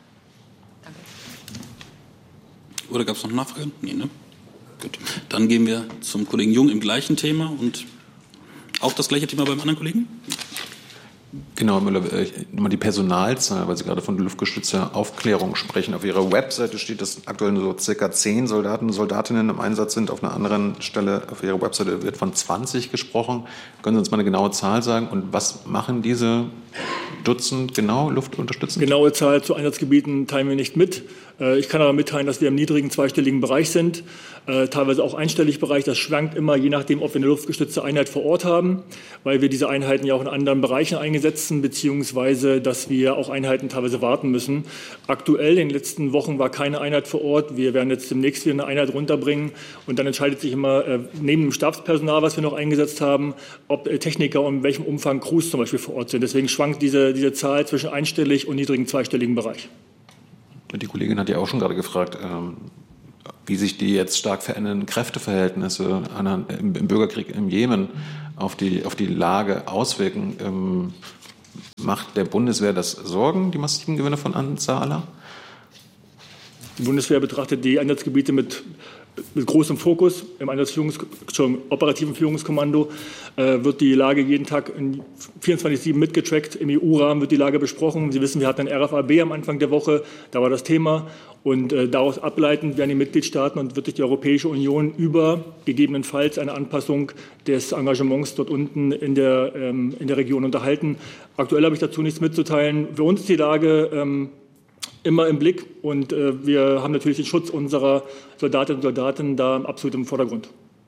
Speaker 2: Oder gab es noch Nachfragen? Nee, ne? Gut. Dann gehen wir zum Kollegen Jung im gleichen Thema und auch das gleiche Thema beim anderen Kollegen?
Speaker 16: Genau, Herr Müller, nochmal die Personalzahl, weil Sie gerade von luftgestützter Aufklärung sprechen. Auf Ihrer Webseite steht, dass aktuell nur so ca. 10 Soldaten und Soldatinnen im Einsatz sind. Auf einer anderen Stelle auf Ihrer Webseite wird von 20 gesprochen. Können Sie uns mal eine genaue Zahl sagen? Und was machen diese Dutzend genau Luft unterstützen?
Speaker 19: Genaue Zahl zu Einsatzgebieten teilen wir nicht mit. Ich kann aber mitteilen, dass wir im niedrigen zweistelligen Bereich sind, teilweise auch einstellig Bereich. Das schwankt immer, je nachdem, ob wir eine luftgestützte Einheit vor Ort haben, weil wir diese Einheiten ja auch in anderen Bereichen eingesetzen, beziehungsweise dass wir auch Einheiten teilweise warten müssen. Aktuell in den letzten Wochen war keine Einheit vor Ort. Wir werden jetzt demnächst wieder eine Einheit runterbringen und dann entscheidet sich immer neben dem Stabspersonal, was wir noch eingesetzt haben, ob Techniker und in welchem Umfang Crews zum Beispiel vor Ort sind. Deswegen schwankt diese Zahl zwischen einstellig und niedrigen zweistelligen Bereich.
Speaker 16: Die Kollegin hat ja auch schon gerade gefragt, wie sich die jetzt stark verändernden Kräfteverhältnisse im Bürgerkrieg im Jemen auf die Lage auswirken. Macht der Bundeswehr das Sorgen, die massiven Gewinne von Ansar Allah?
Speaker 19: Die Bundeswehr betrachtet die Einsatzgebiete mit großem Fokus. Im operativen Führungskommando wird die Lage jeden Tag 24/7 mitgetrackt. Im EU-Rahmen wird die Lage besprochen. Sie wissen, wir hatten ein RFAB am Anfang der Woche. Da war das Thema. Und daraus ableitend werden die Mitgliedstaaten und wird sich die Europäische Union über gegebenenfalls eine Anpassung des Engagements dort unten in der Region unterhalten. Aktuell habe ich dazu nichts mitzuteilen. Für uns ist die Lage immer im Blick und wir haben natürlich den Schutz unserer Soldatinnen und Soldaten da absolut im Vordergrund.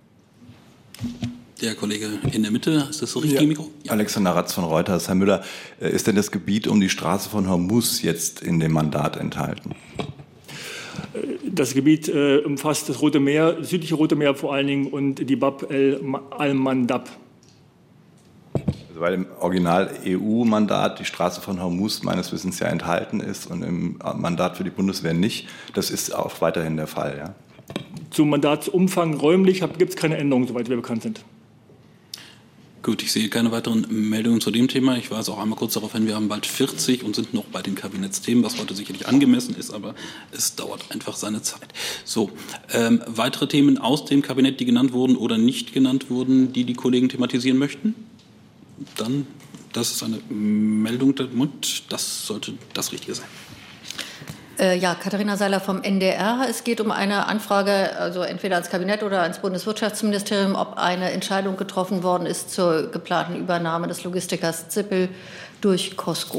Speaker 2: Der Kollege in der Mitte, ist das so richtig, Mikro?
Speaker 20: Ja. Alexander Ratz von Reuters. Herr Müller, ist denn das Gebiet um die Straße von Hormuz jetzt in dem Mandat enthalten?
Speaker 19: Das Gebiet umfasst das Rote Meer, das südliche Rote Meer vor allen Dingen und die Bab al-Mandab.
Speaker 20: Also weil im Original-EU-Mandat die Straße von Hormuz meines Wissens ja enthalten ist und im Mandat für die Bundeswehr nicht. Das ist auch weiterhin der Fall, ja?
Speaker 19: Zum Mandatsumfang räumlich gibt es keine Änderungen, soweit wir bekannt sind.
Speaker 2: Gut, ich sehe keine weiteren Meldungen zu dem Thema. Ich weise auch einmal kurz darauf hin, wir haben bald 40 und sind noch bei den Kabinettsthemen, was heute sicherlich angemessen ist, aber es dauert einfach seine Zeit. So, weitere Themen aus dem Kabinett, die genannt wurden oder nicht genannt wurden, die Kollegen thematisieren möchten? Dann, das ist eine Meldung, das sollte das Richtige sein.
Speaker 21: Ja, Katharina Seiler vom NDR. Es geht um eine Anfrage, also entweder ans Kabinett oder ans Bundeswirtschaftsministerium, ob eine Entscheidung getroffen worden ist zur geplanten Übernahme des Logistikers Zippel durch COSCO.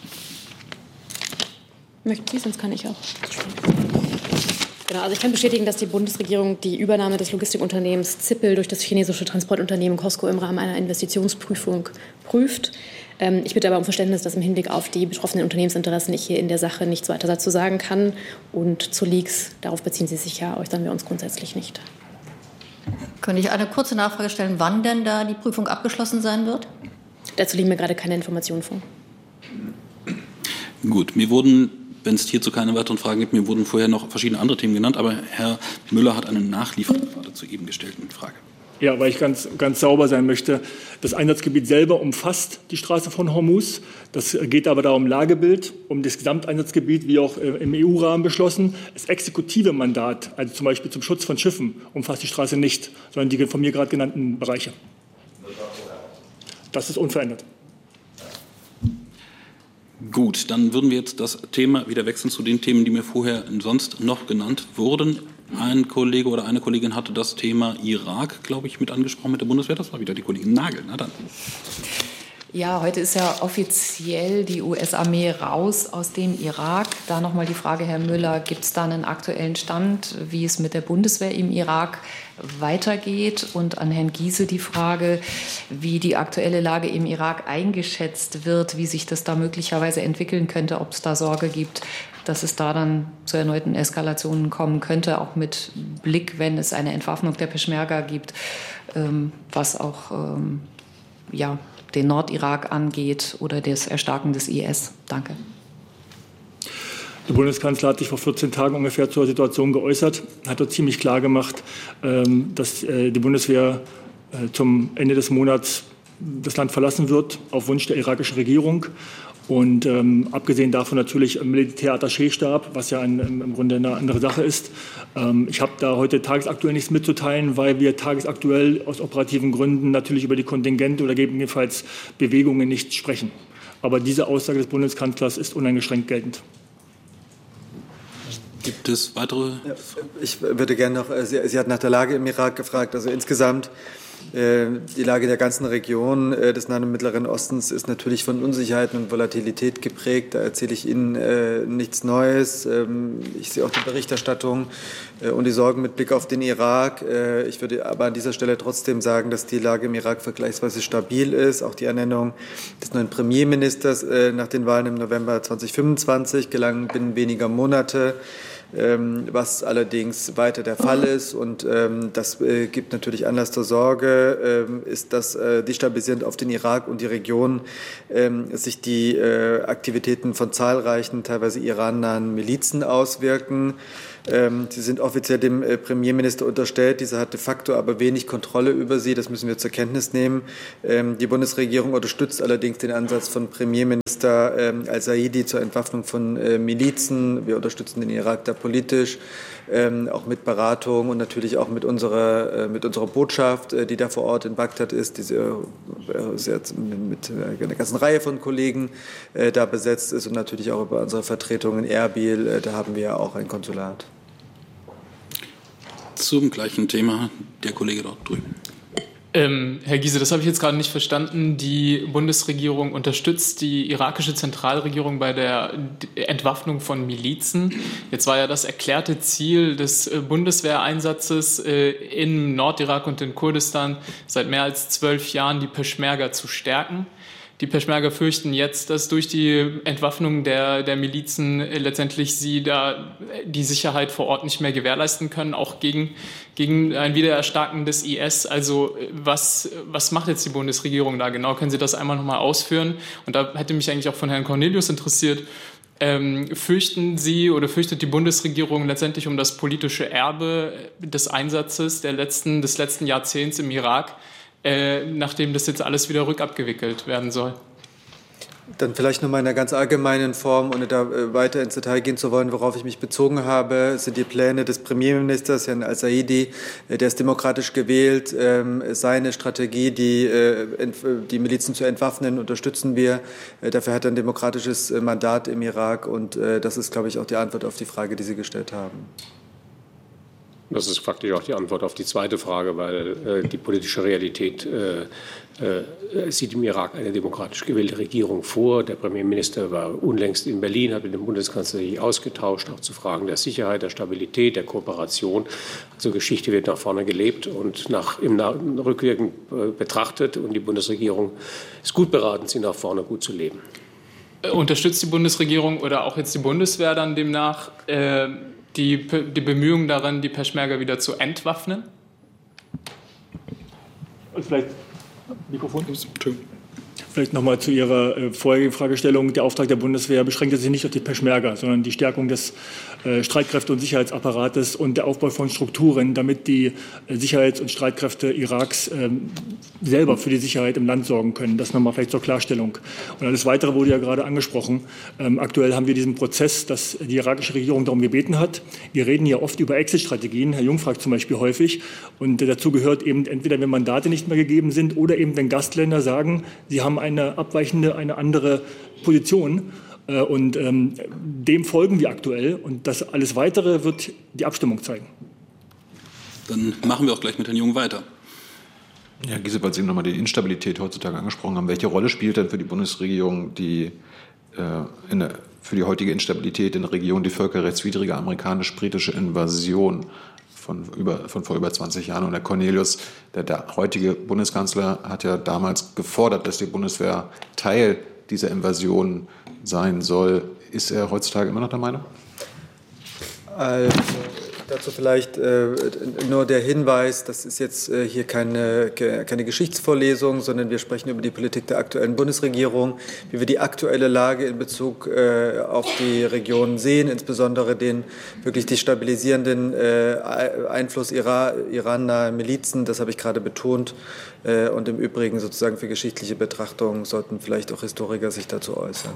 Speaker 22: Möchten Sie, sonst kann ich auch. Genau, also ich kann bestätigen, dass die Bundesregierung die Übernahme des Logistikunternehmens Zippel durch das chinesische Transportunternehmen COSCO im Rahmen einer Investitionsprüfung prüft. Ich bitte aber um Verständnis, dass im Hinblick auf die betroffenen Unternehmensinteressen ich hier in der Sache nichts weiter dazu sagen kann. Und zu Leaks, darauf beziehen Sie sich ja, äußern wir uns grundsätzlich nicht.
Speaker 21: Könnte ich eine kurze Nachfrage stellen, wann denn da die Prüfung abgeschlossen sein wird?
Speaker 22: Dazu liegen mir gerade keine Informationen vor.
Speaker 2: Gut, mir wurden, wenn es hierzu keine weiteren Fragen gibt, mir wurden vorher noch verschiedene andere Themen genannt, aber Herr Müller hat eine nachliefernde Frage zur eben gestellten Frage.
Speaker 19: Ja, weil ich ganz sauber sein möchte. Das Einsatzgebiet selber umfasst die Straße von Hormuz. Das geht aber da um Lagebild, um das Gesamteinsatzgebiet, wie auch im EU-Rahmen beschlossen. Das exekutive Mandat, also zum Beispiel zum Schutz von Schiffen, umfasst die Straße nicht, sondern die von mir gerade genannten Bereiche. Das ist unverändert.
Speaker 2: Gut, dann würden wir jetzt das Thema wieder wechseln zu den Themen, die mir vorher sonst noch genannt wurden. Ein Kollege oder eine Kollegin hatte das Thema Irak, glaube ich, mit angesprochen mit der Bundeswehr. Das war wieder die Kollegin Nagel. Na dann.
Speaker 13: Ja, heute ist ja offiziell die US-Armee raus aus dem Irak. Da nochmal die Frage, Herr Müller, gibt es da einen aktuellen Stand, wie es mit der Bundeswehr im Irak weitergeht? Und an Herrn Giese die Frage, wie die aktuelle Lage im Irak eingeschätzt wird, wie sich das da möglicherweise entwickeln könnte, ob es da Sorge gibt, dass es da dann zu erneuten Eskalationen kommen könnte, auch mit Blick, wenn es eine Entwaffnung der Peschmerga gibt, was auch den Nordirak angeht oder das Erstarken des IS. Danke.
Speaker 19: Der Bundeskanzler hat sich vor 14 Tagen ungefähr zur Situation geäußert, hat dort ziemlich klar gemacht, dass die Bundeswehr zum Ende des Monats das Land verlassen wird, auf Wunsch der irakischen Regierung. Und abgesehen davon natürlich im Militärattachéstab, was ja im Grunde eine andere Sache ist. Ich habe da heute tagesaktuell nichts mitzuteilen, weil wir tagesaktuell aus operativen Gründen natürlich über die Kontingente oder gegebenenfalls Bewegungen nicht sprechen. Aber diese Aussage des Bundeskanzlers ist uneingeschränkt geltend.
Speaker 2: Gibt es weitere?
Speaker 3: Ja, ich würde gerne noch, Sie hat nach der Lage im Irak gefragt. Also insgesamt Die Lage der ganzen Region des Nahen und Mittleren Ostens ist natürlich von Unsicherheiten und Volatilität geprägt. Da erzähle ich Ihnen nichts Neues. Ich sehe auch die Berichterstattung und die Sorgen mit Blick auf den Irak. Ich würde aber an dieser Stelle trotzdem sagen, dass die Lage im Irak vergleichsweise stabil ist. Auch die Ernennung des neuen Premierministers nach den Wahlen im November 2025 gelang binnen weniger Monate, was allerdings weiter der Fall ist. Und das gibt natürlich Anlass zur Sorge, ist, dass destabilisierend auf den Irak und die Region sich die Aktivitäten von zahlreichen, teilweise irannahen Milizen auswirken. Sie sind offiziell dem Premierminister unterstellt. Dieser hat de facto aber wenig Kontrolle über sie. Das müssen wir zur Kenntnis nehmen. Die Bundesregierung unterstützt allerdings den Ansatz von Premierminister al-Saidi zur Entwaffnung von Milizen. Wir unterstützen den Irak da politisch, auch mit Beratung und natürlich auch mit unserer Botschaft, die da vor Ort in Bagdad ist, die mit einer ganzen Reihe von Kollegen da besetzt ist und natürlich auch über unsere Vertretung in Erbil. Da haben wir ja auch ein Konsulat.
Speaker 2: Zum gleichen Thema der Kollege dort drüben.
Speaker 17: Herr Giese, das habe ich jetzt gerade nicht verstanden. Die Bundesregierung unterstützt die irakische Zentralregierung bei der Entwaffnung von Milizen. Jetzt war ja das erklärte Ziel des Bundeswehreinsatzes in Nordirak und in Kurdistan seit mehr als 12 Jahren die Peschmerga zu stärken. Die Peschmerga fürchten jetzt, dass durch die Entwaffnung der Milizen letztendlich sie da die Sicherheit vor Ort nicht mehr gewährleisten können, auch gegen ein Wiedererstarken des IS. Also was macht jetzt die Bundesregierung da genau? Können Sie das einmal nochmal ausführen? Und da hätte mich eigentlich auch von Herrn Cornelius interessiert, fürchten Sie oder fürchtet die Bundesregierung letztendlich um das politische Erbe des Einsatzes des letzten Jahrzehnts im Irak, nachdem das jetzt alles wieder rückabgewickelt werden soll?
Speaker 3: Dann vielleicht noch mal in einer ganz allgemeinen Form, ohne da weiter ins Detail gehen zu wollen, worauf ich mich bezogen habe, sind die Pläne des Premierministers, Herrn al-Saidi, der ist demokratisch gewählt. Seine Strategie, die Milizen zu entwaffnen, unterstützen wir. Dafür hat er ein demokratisches Mandat im Irak und das ist, glaube ich, auch die Antwort auf die Frage, die Sie gestellt haben.
Speaker 1: Das ist faktisch auch die Antwort auf die zweite Frage, weil die politische Realität sieht im Irak eine demokratisch gewählte Regierung vor. Der Premierminister war unlängst in Berlin, hat mit dem Bundeskanzler sich ausgetauscht, auch zu Fragen der Sicherheit, der Stabilität, der Kooperation. Also Geschichte wird nach vorne gelebt und rückwirkend betrachtet. Und die Bundesregierung ist gut beraten, sie nach vorne gut zu leben.
Speaker 17: Unterstützt die Bundesregierung oder auch jetzt die Bundeswehr dann demnach die Bemühungen daran, die Peschmerga wieder zu entwaffnen?
Speaker 19: Und vielleicht Mikrofon. Vielleicht noch mal zu Ihrer vorherigen Fragestellung. Der Auftrag der Bundeswehr beschränkt sich nicht auf die Peschmerga, sondern die Stärkung des Streitkräfte- und Sicherheitsapparates und der Aufbau von Strukturen, damit die Sicherheits- und Streitkräfte Iraks selber für die Sicherheit im Land sorgen können. Das nochmal vielleicht zur Klarstellung. Und alles Weitere wurde ja gerade angesprochen. Aktuell haben wir diesen Prozess, dass die irakische Regierung darum gebeten hat. Wir reden ja oft über Exit-Strategien, Herr Jung fragt zum Beispiel häufig. Und dazu gehört eben entweder, wenn Mandate nicht mehr gegeben sind oder eben, wenn Gastländer sagen, sie haben eine andere Position. Und dem folgen wir aktuell. Und das alles Weitere wird die Abstimmung zeigen.
Speaker 2: Dann machen wir auch gleich mit Herrn Jung weiter.
Speaker 16: Ja, Giese, weil Sie nochmal die Instabilität heutzutage angesprochen haben. Welche Rolle spielt denn für die Bundesregierung für die heutige Instabilität in der Region die völkerrechtswidrige amerikanisch-britische Invasion von vor über 20 Jahren? Und Herr Cornelius, der heutige Bundeskanzler, hat ja damals gefordert, dass die Bundeswehr Teil dieser Invasion sein soll. Ist er heutzutage immer noch der Meinung?
Speaker 3: Also, dazu vielleicht nur der Hinweis, das ist jetzt hier keine Geschichtsvorlesung, sondern wir sprechen über die Politik der aktuellen Bundesregierung, wie wir die aktuelle Lage in Bezug auf die Region sehen, insbesondere den wirklich destabilisierenden Einfluss Iran-nahe Milizen, das habe ich gerade betont. Und im Übrigen sozusagen für geschichtliche Betrachtungen sollten vielleicht auch Historiker sich dazu äußern.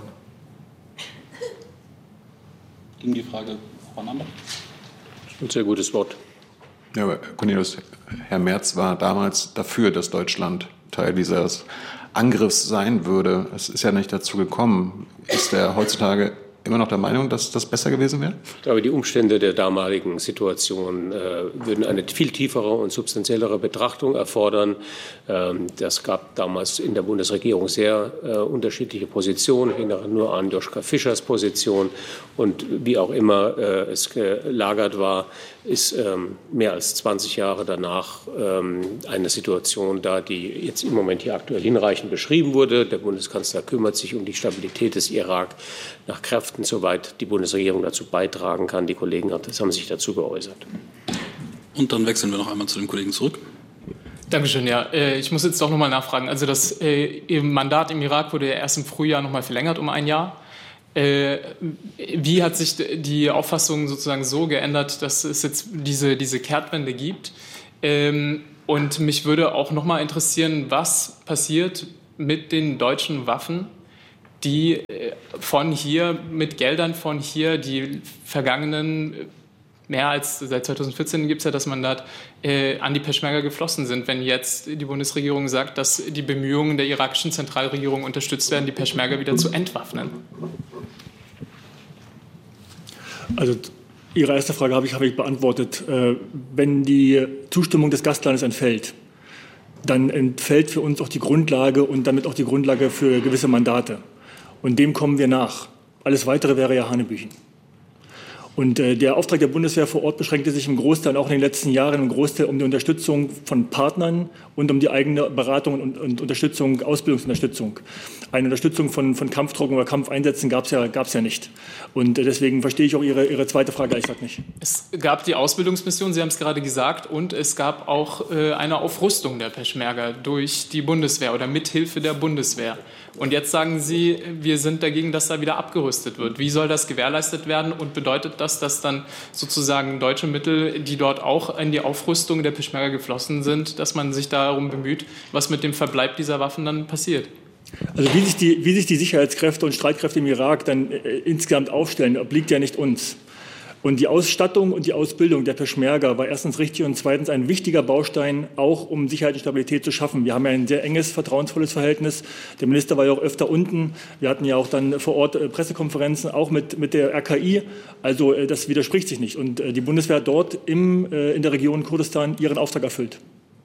Speaker 2: Ging die Frage voneinander?
Speaker 1: Ein sehr gutes Wort.
Speaker 16: Ja, aber Cornelius, Herr Merz war damals dafür, dass Deutschland Teil dieses Angriffs sein würde. Es ist ja nicht dazu gekommen. Ist er heutzutage immer noch der Meinung, dass das besser gewesen wäre?
Speaker 1: Ich glaube, die Umstände der damaligen Situation würden eine viel tiefere und substanziellere Betrachtung erfordern. Das gab damals in der Bundesregierung sehr unterschiedliche Positionen. Ich erinnere nur an Joschka Fischers Position. Und wie auch immer es gelagert war, ist mehr als 20 Jahre danach eine Situation da, die jetzt im Moment hier aktuell hinreichend beschrieben wurde. Der Bundeskanzler kümmert sich um die Stabilität des Irak nach Kräften, soweit die Bundesregierung dazu beitragen kann. Die Kollegen haben sich dazu geäußert.
Speaker 2: Und dann wechseln wir noch einmal zu den Kollegen zurück.
Speaker 17: Dankeschön. Ja, ich muss jetzt doch noch mal nachfragen. Also das Mandat im Irak wurde ja erst im Frühjahr noch mal verlängert um ein Jahr. Wie hat sich die Auffassung sozusagen so geändert, dass es jetzt diese Kehrtwende gibt? Und mich würde auch noch mal interessieren, was passiert mit den deutschen Waffen, die von hier mit Geldern von hier die vergangenen mehr als seit 2014 gibt es ja das Mandat, an die Peschmerga geflossen sind, wenn jetzt die Bundesregierung sagt, dass die Bemühungen der irakischen Zentralregierung unterstützt werden, die Peschmerga wieder zu entwaffnen?
Speaker 19: Also Ihre erste Frage habe ich beantwortet. Wenn die Zustimmung des Gastlandes entfällt, dann entfällt für uns auch die Grundlage und damit auch die Grundlage für gewisse Mandate. Und dem kommen wir nach. Alles Weitere wäre ja Hanebüchen. Und der Auftrag der Bundeswehr vor Ort beschränkte sich im Großteil auch in den letzten Jahren im Großteil um die Unterstützung von Partnern und um die eigene Beratung und Unterstützung, Ausbildungsunterstützung. Eine Unterstützung von Kampftruppen oder Kampfeinsätzen gab es ja nicht. Und deswegen verstehe ich auch Ihre zweite Frage ehrlich gesagt nicht.
Speaker 17: Es gab die Ausbildungsmission, Sie haben es gerade gesagt, und es gab auch eine Aufrüstung der Peschmerga durch die Bundeswehr oder mithilfe der Bundeswehr. Und jetzt sagen Sie, wir sind dagegen, dass da wieder abgerüstet wird. Wie soll das gewährleistet werden und bedeutet das, dass dann sozusagen deutsche Mittel, die dort auch in die Aufrüstung der Peschmerga geflossen sind, dass man sich darum bemüht, was mit dem Verbleib dieser Waffen dann passiert?
Speaker 19: Also wie sich die Sicherheitskräfte und Streitkräfte im Irak dann insgesamt aufstellen, obliegt ja nicht uns. Und die Ausstattung und die Ausbildung der Peschmerga war erstens richtig und zweitens ein wichtiger Baustein, auch um Sicherheit und Stabilität zu schaffen. Wir haben ja ein sehr enges, vertrauensvolles Verhältnis. Der Minister war ja auch öfter unten. Wir hatten ja auch dann vor Ort Pressekonferenzen, auch mit der RKI. Also das widerspricht sich nicht. Und die Bundeswehr hat dort in der Region Kurdistan ihren Auftrag erfüllt.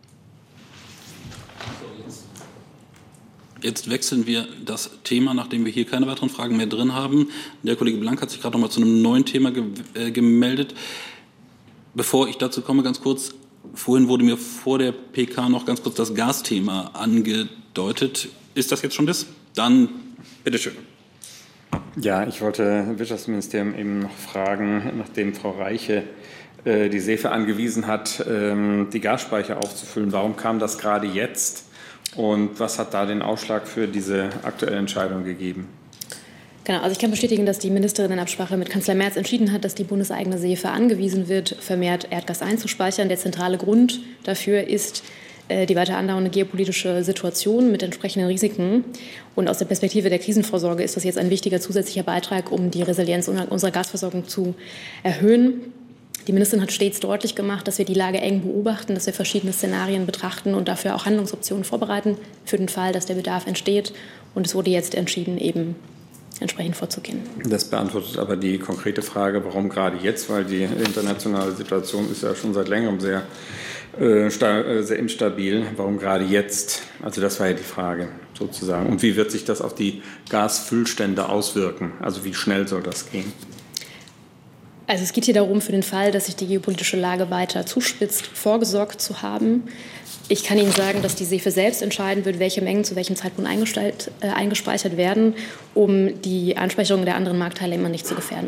Speaker 2: Jetzt wechseln wir das Thema, nachdem wir hier keine weiteren Fragen mehr drin haben. Der Kollege Blank hat sich gerade noch mal zu einem neuen Thema gemeldet. Bevor ich dazu komme, ganz kurz, vorhin wurde mir vor der PK noch ganz kurz das Gasthema angedeutet. Ist das jetzt schon das? Dann bitteschön.
Speaker 10: Ja, ich wollte Wirtschaftsministerium eben noch fragen, nachdem Frau Reiche die SEFE angewiesen hat, die Gasspeicher aufzufüllen. Warum kam das gerade jetzt? Und was hat da den Ausschlag für diese aktuelle Entscheidung gegeben?
Speaker 22: Genau, also ich kann bestätigen, dass die Ministerin in Absprache mit Kanzler Merz entschieden hat, dass die bundeseigene SEFE angewiesen wird, vermehrt Erdgas einzuspeichern. Der zentrale Grund dafür ist die weiter andauernde geopolitische Situation mit entsprechenden Risiken. Und aus der Perspektive der Krisenvorsorge ist das jetzt ein wichtiger zusätzlicher Beitrag, um die Resilienz unserer Gasversorgung zu erhöhen. Die Ministerin hat stets deutlich gemacht, dass wir die Lage eng beobachten, dass wir verschiedene Szenarien betrachten und dafür auch Handlungsoptionen vorbereiten für den Fall, dass der Bedarf entsteht. Und es wurde jetzt entschieden, eben entsprechend vorzugehen.
Speaker 10: Das beantwortet aber die konkrete Frage, warum gerade jetzt, weil die internationale Situation ist ja schon seit längerem sehr instabil. Warum gerade jetzt? Also das war ja die Frage sozusagen. Und wie wird sich das auf die Gasfüllstände auswirken? Also wie schnell soll das gehen?
Speaker 22: Also es geht hier darum, für den Fall, dass sich die geopolitische Lage weiter zuspitzt, vorgesorgt zu haben. Ich kann Ihnen sagen, dass die SEFE selbst entscheiden wird, welche Mengen zu welchem Zeitpunkt eingespeichert werden, um die Einspeicherung der anderen Marktteilnehmer nicht zu gefährden.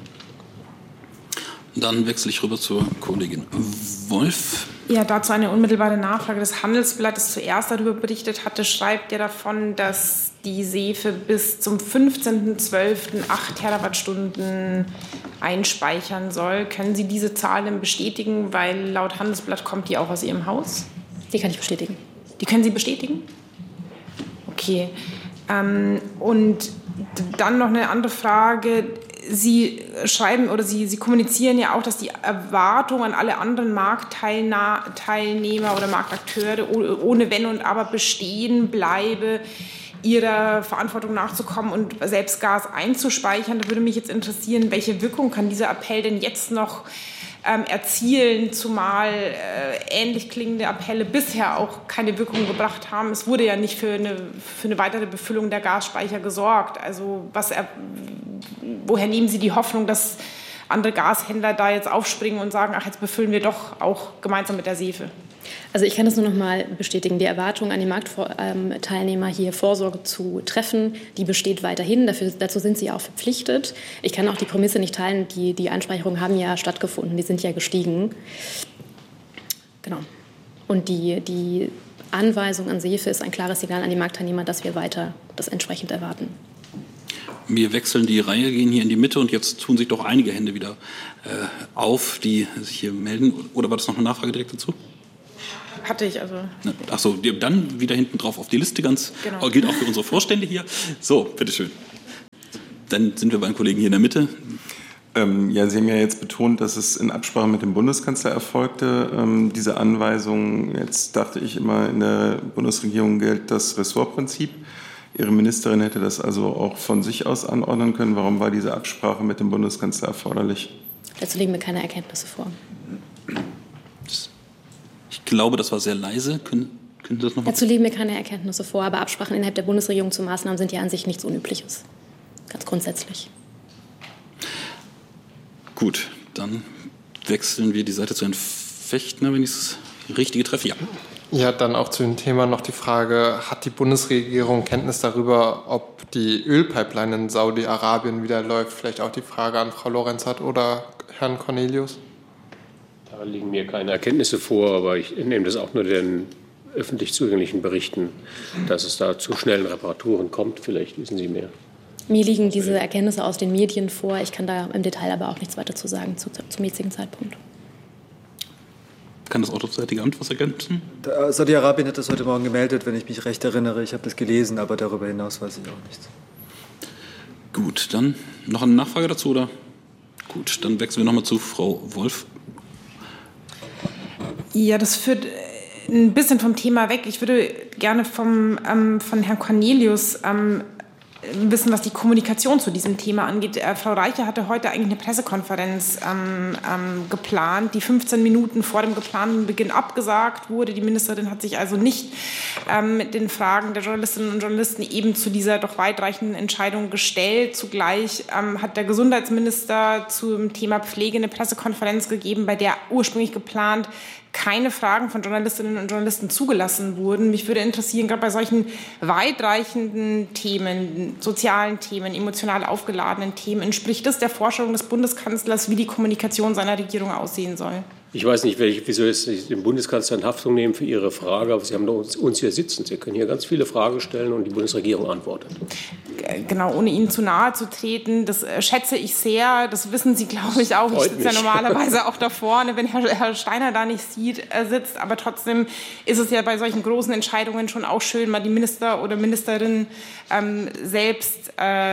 Speaker 2: Dann wechsle ich rüber zur Kollegin Wolf.
Speaker 14: Ja, dazu eine unmittelbare Nachfrage. Das Handelsblatt, das zuerst darüber berichtet hatte, schreibt ja davon, dass die SEFE bis zum 15.12. 8 Terawattstunden einspeichern soll. Können Sie diese Zahlen bestätigen? Weil laut Handelsblatt kommt die auch aus Ihrem Haus.
Speaker 22: Die kann ich bestätigen.
Speaker 14: Die können Sie bestätigen? Okay. Und dann noch eine andere Frage. Sie schreiben oder Sie kommunizieren ja auch, dass die Erwartung an alle anderen Marktteilnehmer oder Marktakteure ohne Wenn und Aber bestehen bleibe. ihrer Verantwortung nachzukommen und selbst Gas einzuspeichern. Da würde mich jetzt interessieren, welche Wirkung kann dieser Appell denn jetzt noch erzielen, zumal ähnlich klingende Appelle bisher auch keine Wirkung gebracht haben. Es wurde ja nicht für eine weitere Befüllung der Gasspeicher gesorgt. Also woher nehmen Sie die Hoffnung, dass andere Gashändler da jetzt aufspringen und sagen, ach, jetzt befüllen wir doch auch gemeinsam mit der Seefe?
Speaker 22: Also ich kann das nur noch mal bestätigen. Die Erwartung an die Marktteilnehmer, hier Vorsorge zu treffen, die besteht weiterhin. Dazu sind sie auch verpflichtet. Ich kann auch die Prämisse nicht teilen. Die Einspeicherungen haben ja stattgefunden. Die sind ja gestiegen. Genau. Und die Anweisung an Seefe ist ein klares Signal an die Marktteilnehmer, dass wir weiter das entsprechend erwarten.
Speaker 2: Wir wechseln die Reihe, gehen hier in die Mitte und jetzt tun sich doch einige Hände wieder auf, die sich hier melden. Oder war das noch eine Nachfrage direkt dazu?
Speaker 14: Hatte ich, also.
Speaker 2: Ach so, dann wieder hinten drauf auf die Liste, ganz genau. Gilt auch für unsere Vorstände hier. So, bitteschön. Dann sind wir beim Kollegen hier in der Mitte.
Speaker 11: Ja, Sie haben ja jetzt betont, dass es in Absprache mit dem Bundeskanzler erfolgte, diese Anweisung. Jetzt dachte ich immer, in der Bundesregierung gilt das Ressortprinzip. Ihre Ministerin hätte das also auch von sich aus anordnen können. Warum war diese Absprache mit dem Bundeskanzler erforderlich?
Speaker 22: Dazu legen wir keine Erkenntnisse vor.
Speaker 2: Ich glaube, das war sehr leise. Können Sie das noch mal?
Speaker 22: Dazu legen wir keine Erkenntnisse vor, aber Absprachen innerhalb der Bundesregierung zu Maßnahmen sind ja an sich nichts Unübliches. Ganz grundsätzlich.
Speaker 2: Gut, dann wechseln wir die Seite zu Herrn Fechtner, wenn ich das Richtige treffe. Ja.
Speaker 4: Ja, dann auch zu dem Thema noch die Frage, hat die Bundesregierung Kenntnis darüber, ob die Ölpipeline in Saudi-Arabien wieder läuft? Vielleicht auch die Frage an Frau Lorenzat oder Herrn Cornelius.
Speaker 1: Da liegen mir keine Erkenntnisse vor, aber ich nehme das auch nur den öffentlich zugänglichen Berichten, dass es da zu schnellen Reparaturen kommt. Vielleicht wissen Sie mehr.
Speaker 22: Mir liegen diese Erkenntnisse aus den Medien vor. Ich kann da im Detail aber auch nichts weiter zu sagen zum jetzigen Zeitpunkt.
Speaker 2: Kann das Auswärtige Amt was ergänzen?
Speaker 3: Saudi-Arabien hat das heute Morgen gemeldet, wenn ich mich recht erinnere. Ich habe das gelesen, aber darüber hinaus weiß ich auch nichts.
Speaker 2: Gut, dann noch eine Nachfrage dazu, oder? Gut, dann wechseln wir nochmal zu Frau Wolf.
Speaker 14: Ja, das führt ein bisschen vom Thema weg. Ich würde gerne von Herrn Cornelius wissen, was die Kommunikation zu diesem Thema angeht. Frau Reiche hatte heute eigentlich eine Pressekonferenz geplant, die 15 Minuten vor dem geplanten Beginn abgesagt wurde. Die Ministerin hat sich also nicht mit den Fragen der Journalistinnen und Journalisten eben zu dieser doch weitreichenden Entscheidung gestellt. Zugleich hat der Gesundheitsminister zum Thema Pflege eine Pressekonferenz gegeben, bei der ursprünglich geplant keine Fragen von Journalistinnen und Journalisten zugelassen wurden. Mich würde interessieren, gerade bei solchen weitreichenden Themen, sozialen Themen, emotional aufgeladenen Themen, entspricht das der Vorstellung des Bundeskanzlers, wie die Kommunikation seiner Regierung aussehen soll? Ich weiß nicht, wieso Sie den Bundeskanzler in Haftung nehmen für Ihre Frage, aber Sie haben uns hier sitzen. Sie können hier ganz viele Fragen stellen und die Bundesregierung antwortet. Genau, ohne Ihnen zu nahe zu treten, das schätze ich sehr. Das wissen Sie, glaube ich, auch. Ich sitze ja normalerweise auch da vorne, wenn Herr Steiner da nicht sitzt. Aber trotzdem ist es ja bei solchen großen Entscheidungen schon auch schön, mal die Minister oder Ministerin selbst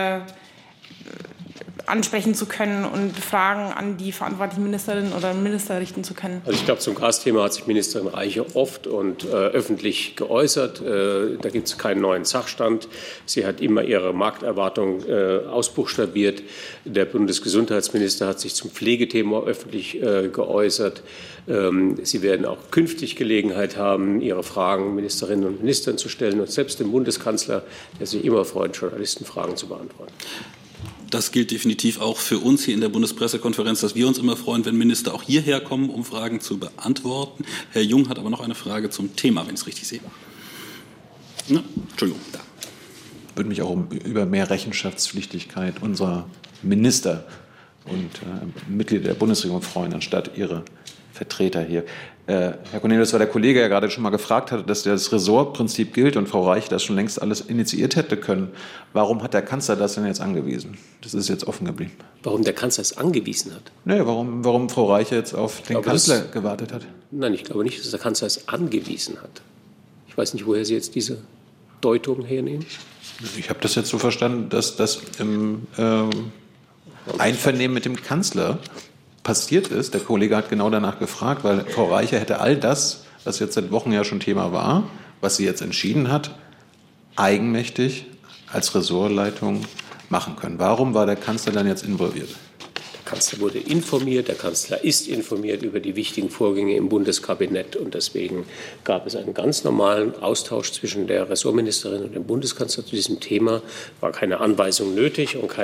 Speaker 14: ansprechen zu können und Fragen an die verantwortlichen Ministerinnen oder Minister richten zu können. Also ich glaube, zum Gasthema hat sich Ministerin Reiche oft und öffentlich geäußert. Da gibt es keinen neuen Sachstand. Sie hat immer ihre Markterwartung ausbuchstabiert. Der Bundesgesundheitsminister hat sich zum Pflegethema öffentlich geäußert. Sie werden auch künftig Gelegenheit haben, Ihre Fragen Ministerinnen und Ministern zu stellen und selbst dem Bundeskanzler, der sich immer freut, Journalistenfragen zu beantworten.
Speaker 2: Das gilt definitiv auch für uns hier in der Bundespressekonferenz, dass wir uns immer freuen, wenn Minister auch hierher kommen, um Fragen zu beantworten. Herr Jung hat aber noch eine Frage zum Thema, wenn ich es richtig sehe. Na, Entschuldigung. Da.
Speaker 16: Ich würde mich auch über mehr Rechenschaftspflichtigkeit unserer Minister und Mitglieder der Bundesregierung freuen, anstatt ihre Vertreter hier. Herr Cornelius, weil der Kollege ja gerade schon mal gefragt hatte, dass das Ressortprinzip gilt und Frau Reich das schon längst alles initiiert hätte können. Warum hat der Kanzler das denn jetzt angewiesen? Das ist jetzt offen geblieben.
Speaker 1: Warum der Kanzler es angewiesen hat?
Speaker 16: Nee, warum Frau Reich jetzt auf den Kanzler gewartet hat?
Speaker 1: Nein, ich glaube nicht, dass der Kanzler es angewiesen hat. Ich weiß nicht, woher Sie jetzt diese Deutung hernehmen.
Speaker 16: Ich habe das jetzt so verstanden, dass das im Einvernehmen mit dem Kanzler passiert ist. Der Kollege hat genau danach gefragt, weil Frau Reiche hätte all das, was jetzt seit Wochen ja schon Thema war, was sie jetzt entschieden hat, eigenmächtig als Ressortleitung machen können. Warum war der Kanzler dann jetzt involviert?
Speaker 1: Der Kanzler wurde informiert, der Kanzler ist informiert über die wichtigen Vorgänge im Bundeskabinett und deswegen gab es einen ganz normalen Austausch zwischen der Ressortministerin und dem Bundeskanzler zu diesem Thema. War keine Anweisung nötig und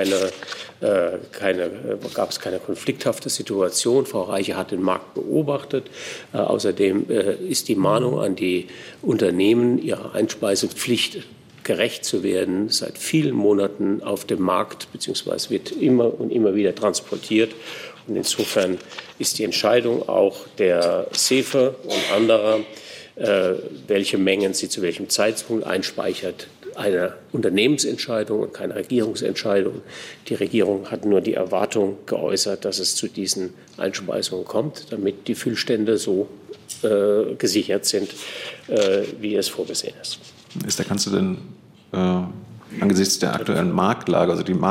Speaker 1: gab es keine konflikthafte Situation. Frau Reiche hat den Markt beobachtet. Außerdem ist die Mahnung an die Unternehmen, ihrer Einspeisepflicht gerecht zu werden, seit vielen Monaten auf dem Markt, beziehungsweise wird immer und immer wieder transportiert. Und insofern ist die Entscheidung auch der SEFE und anderer, welche Mengen sie zu welchem Zeitpunkt einspeichert, eine Unternehmensentscheidung und keine Regierungsentscheidung. Die Regierung hat nur die Erwartung geäußert, dass es zu diesen Einspeisungen kommt, damit die Füllstände so gesichert sind, wie es vorgesehen ist.
Speaker 16: Ist der Kanzler denn angesichts der aktuellen Marktlage, also die